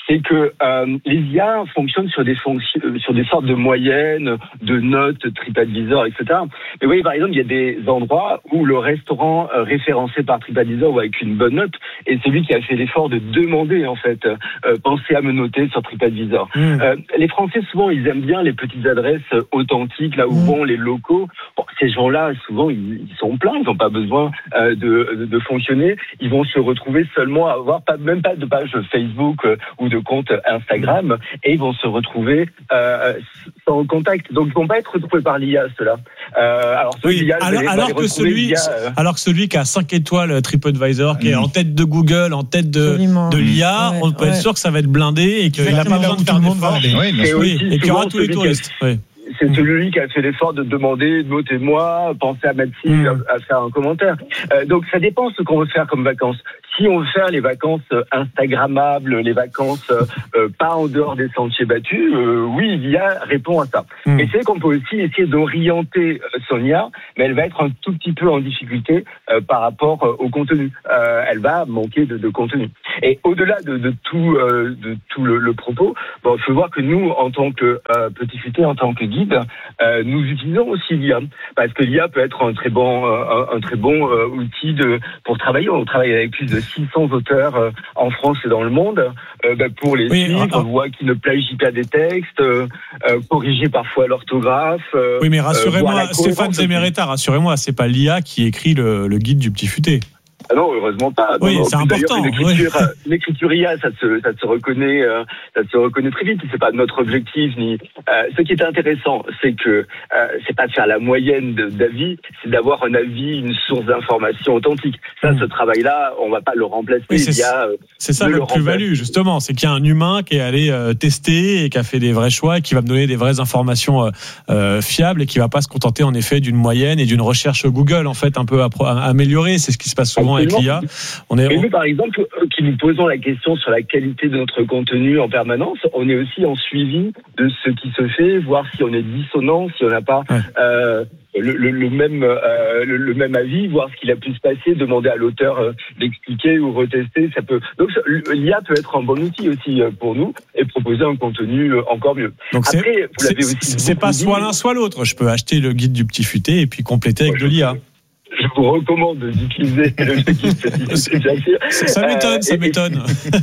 c'est que euh, les I A fonctionnent sur des fonctions, sur des sortes de moyennes, de notes, TripAdvisor, et cetera. Mais vous voyez, par exemple, il y a des endroits où le restaurant euh, référencé par TripAdvisor ou avec une bonne note est celui qui a fait l'effort de demander, en fait, euh, pensez à me noter sur TripAdvisor. Mmh. Euh, les Français, souvent, ils aiment bien les petites adresses authentiques, là où mmh. vont les locaux. Bon, ces gens-là, souvent, ils, ils sont pleins, ils n'ont pas besoin euh, de, de, de fonctionner. Ils vont se retrouver seulement à avoir pas, même pas de page Facebook euh, ou de compte Instagram, et ils vont se retrouver euh, sans contact. Donc, ils vont pas être retrouvés par l'I A, ceux-là. Euh, alors, oui, l'I A, alors, les, alors, les que celui, via, euh... alors que celui qui a cinq étoiles TripAdvisor, qui mmh. est en tête de Google, en tête de, de l'I A, ouais, on peut ouais. être sûr que ça va être blindé et qu'il n'a pas besoin de faire d'efforts. Oui, oui, et qu'il y aura tous les touristes. Oui. C'est celui qui a fait l'effort de demander, notez-moi, pensez à Mathilde, mmh. à, à faire un commentaire. Euh, donc ça dépend ce qu'on veut faire comme vacances. Si on veut faire les vacances instagrammables, les vacances euh, pas en dehors des sentiers battus, euh, oui, l'I A répond à ça. Mmh. Mais c'est qu'on peut aussi essayer d'orienter son I A, mais elle va être un tout petit peu en difficulté euh, par rapport euh, au contenu. Euh, elle va manquer de, de contenu. Et au-delà de, de tout, euh, de tout le, le propos, bon, il faut voir que nous, en tant que euh, Petit Futé, en tant que guide, euh, nous utilisons aussi l'I A, parce que l'I A peut être un très bon, euh, un, un très bon euh, outil de pour travailler. On travaille avec plus de six cents auteurs euh, en France et dans le monde. Euh, bah, pour les oui, suivre, on voit qu'ils ne plagient pas des textes, euh, euh, corriger parfois l'orthographe. Euh, oui, mais rassurez-moi, euh, Stéphane Zemeretta, rassurez-moi, c'est pas l'I A qui écrit le, le guide du Petit Futé. Ah non, heureusement pas. Oui, non, c'est important. L'écriture, oui. l'écriture I A, ça se, ça se reconnaît, euh, ça se reconnaît très vite. C'est pas notre objectif ni. Euh, ce qui est intéressant, c'est que euh, c'est pas de faire la moyenne de, d'avis, c'est d'avoir un avis, une source d'information authentique. Ça, mmh. ce travail-là, on va pas le remplacer. Oui, c'est, Il y a, euh, c'est ça le plus-value, justement, c'est qu'il y a un humain qui est allé euh, tester et qui a fait des vrais choix et qui va me donner des vraies informations euh, euh, fiables et qui va pas se contenter en effet d'une moyenne et d'une recherche Google en fait un peu améliorée. C'est ce qui se passe souvent avec l'I A. On est... Et nous, par exemple, qui nous posons la question sur la qualité de notre contenu en permanence, on est aussi en suivi de ce qui se fait, voir si on est dissonant, si on n'a pas ouais. euh, le, le, le, même, euh, le, le même avis, voir ce qu'il a pu se passer, demander à l'auteur euh, d'expliquer ou retester. Ça peut... Donc l'I A peut être un bon outil aussi pour nous et proposer un contenu encore mieux. Donc Après, c'est, vous l'avez c'est, aussi c'est pas soit l'un soit l'autre. Je peux acheter le guide du Petit Futé et puis compléter avec de l'I A. Je vous recommande d'utiliser le guide, bien sûr. Ça m'étonne, euh, ça et, m'étonne.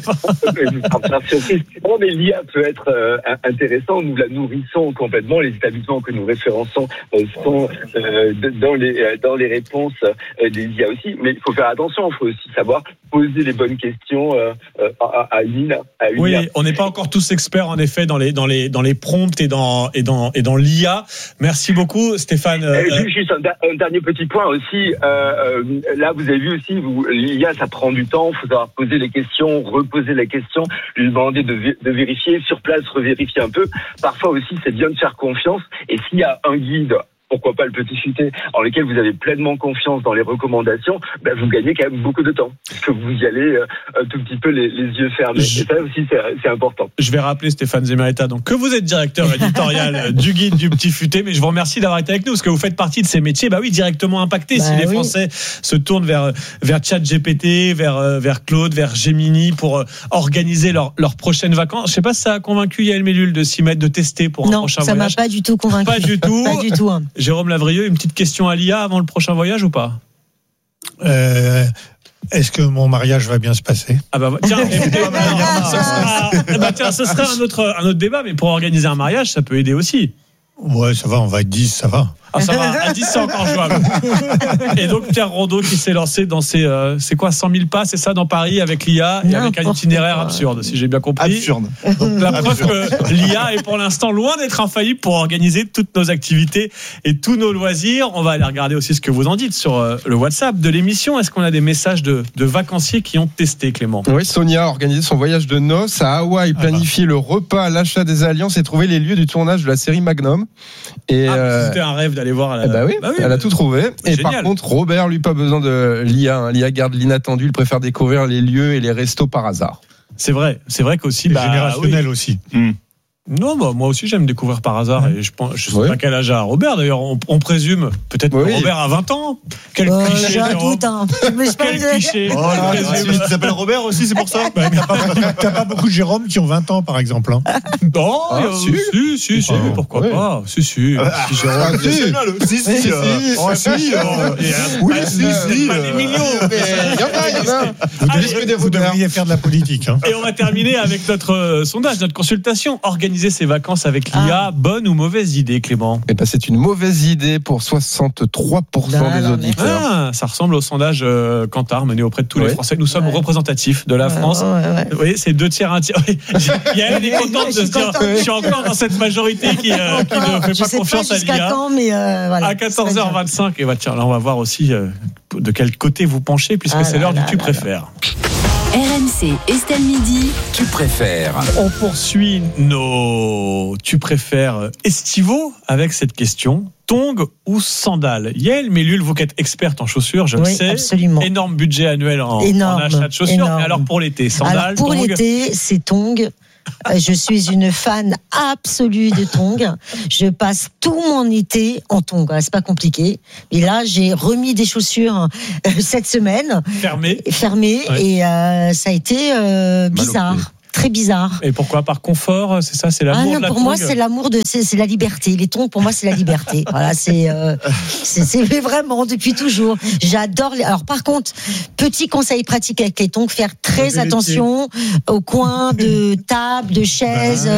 Non, mais l'I A peut être euh, intéressant. Nous la nourrissons complètement. Les établissements que nous référençons euh, sont euh, dans les dans les réponses euh, des I A aussi. Mais il faut faire attention. Il faut aussi savoir poser les bonnes questions euh, à, à une I A. Oui, I A. On n'est pas encore tous experts en effet dans les dans les dans les prompts et dans et dans et dans l'I A. Merci beaucoup, Stéphane. Euh, juste un, un dernier petit point aussi. Euh, là, vous avez vu aussi, vous, l'I A, ça prend du temps. Il faut savoir poser les questions, reposer les questions, lui demander de, vé- de vérifier sur place, revérifier un peu. Parfois aussi, c'est bien de faire confiance. Et s'il y a un guide, pourquoi pas le Petit Futé, en lequel vous avez pleinement confiance dans les recommandations, ben vous gagnez quand même beaucoup de temps, parce que vous y allez euh, un tout petit peu les, les yeux fermés. Je... Et ça aussi, c'est, c'est important. Je vais rappeler Stéphane Zemeretta, donc que vous êtes directeur éditorial du guide du Petit Futé, mais je vous remercie d'avoir été avec nous, parce que vous faites partie de ces métiers, bah oui, directement impactés. Bah si les oui. Français se tournent vers vers ChatGPT, vers vers Claude, vers Gemini pour euh, organiser leurs leurs prochaines vacances. Je sais pas si ça a convaincu Yael Mellul de s'y mettre, de tester pour non, un prochain voyage. Non, ça m'a pas du tout convaincu. Pas du tout. Pas du tout. Hein. Jérôme Lavrieux, une petite question à l'I A avant le prochain voyage ou pas ? euh, Est-ce que mon mariage va bien se passer ? Ah bah tiens, ce sera, bah tiens, ce serait un autre un autre débat, mais pour organiser un mariage, ça peut aider aussi. Ouais, ça va, on va être dix, ça va. Ah, ça va, à dix, c'est encore jouable. Et donc, Pierre Rondeau qui s'est lancé dans ses, euh, c'est quoi, cent mille pas, c'est ça, dans Paris, avec l'I A, et N'importe avec un itinéraire quoi. Absurde, si j'ai bien compris. Absurde. Donc, la preuve que l'I A est pour l'instant loin d'être infaillible pour organiser toutes nos activités et tous nos loisirs. On va aller regarder aussi ce que vous en dites sur euh, le WhatsApp de l'émission. Est-ce qu'on a des messages de, de vacanciers qui ont testé, Clément ? Oui, Sonia a organisé son voyage de noces à Hawaï, planifié ah bah. le repas, l'achat des alliances et trouvé les lieux du tournage de la série Magnum. Et ah, euh... c'était un rêve d'aller voir à la... eh bah oui, bah oui, elle a tout trouvé. Et génial. Par contre, Robert, lui, pas besoin de l'I A. Hein. L'I A garde l'inattendu. Il préfère découvrir les lieux et les restos par hasard. C'est vrai. C'est vrai qu'aussi. C'est bah, générationnel oui. aussi. Mmh. Non, bah, moi aussi j'aime découvrir par hasard et je pense, je sais Ouais. pas quel âge a Robert d'ailleurs, on, on présume peut-être Oui. que Robert a vingt ans. Quel Euh, cliché, j'ai un Jérôme. doute, hein. Mais je Quel pense- cliché. Oh, On il présume. s'appelle Robert aussi, c'est pour ça. Bah, T'as pas, beaucoup- t'as pas beaucoup de Jérôme qui ont vingt ans, par exemple. hein. Non, Ah, euh, si. si, si, si, Ah, pourquoi ouais. pas. Si, si. Ah, si, Jérôme. Ah, si. Si, si, Si, euh, si, oh, si, si, euh, Et, euh, oui, pas- si, si, pas euh, des millions. Il y en a, il y en a. Vous, Allez, devriez, vous devriez faire de la politique. Hein. Et on va terminer avec notre euh, sondage, notre consultation. Organiser ses vacances avec l'I A, bonne ou mauvaise idée, Clément? Eh ben, c'est une mauvaise idée pour soixante-trois pour cent Ah, des non, auditeurs. Ah, ça ressemble au sondage euh, Kantar mené auprès de tous les Ouais. Français. Nous sommes Ouais. représentatifs de la Ouais, France. ouais, ouais. Vous voyez, c'est deux tiers, un tiers. Oui. Il y a elle est contente de se dire, je suis encore dans cette majorité qui, euh, qui ne fait Je pas sais confiance pas à jusqu'à l'I A. quand, mais euh, voilà. À quatorze heures vingt-cinq, et bah tiens, là on va voir aussi euh, de quel côté vous penchez, puisque Ah c'est là l'heure du là tu là préfères. R M C, Estelle Midi. Tu préfères. On poursuit nos tu préfères estivaux avec cette question. Tongs ou sandales? Yael Mellul, vous qui êtes experte en chaussures, je le Oui, sais. absolument. Énorme budget annuel en, Énorme, en achat de chaussures. énorme. Mais alors pour l'été, sandales, Alors pour tongs. l'été, c'est tongs. Euh, Je suis une fan absolue de tongs. Je passe tout mon été en tongs. C'est pas compliqué. Et là, j'ai remis des chaussures euh, cette semaine, Fermées. fermées, Ouais. et euh, ça a été euh, Mal au bizarre. pied. Très bizarre. Et pourquoi? Par confort, c'est ça, c'est Ah l'amour non, de la pour moi, tongue c'est l'amour de, c'est, c'est la liberté. Les tongs, pour moi, c'est la liberté. Voilà, c'est, euh, c'est, c'est vraiment depuis toujours. J'adore les. Alors, par contre, petit conseil pratique avec les tongs, faire très Enlever les attention au coin de table, de chaises.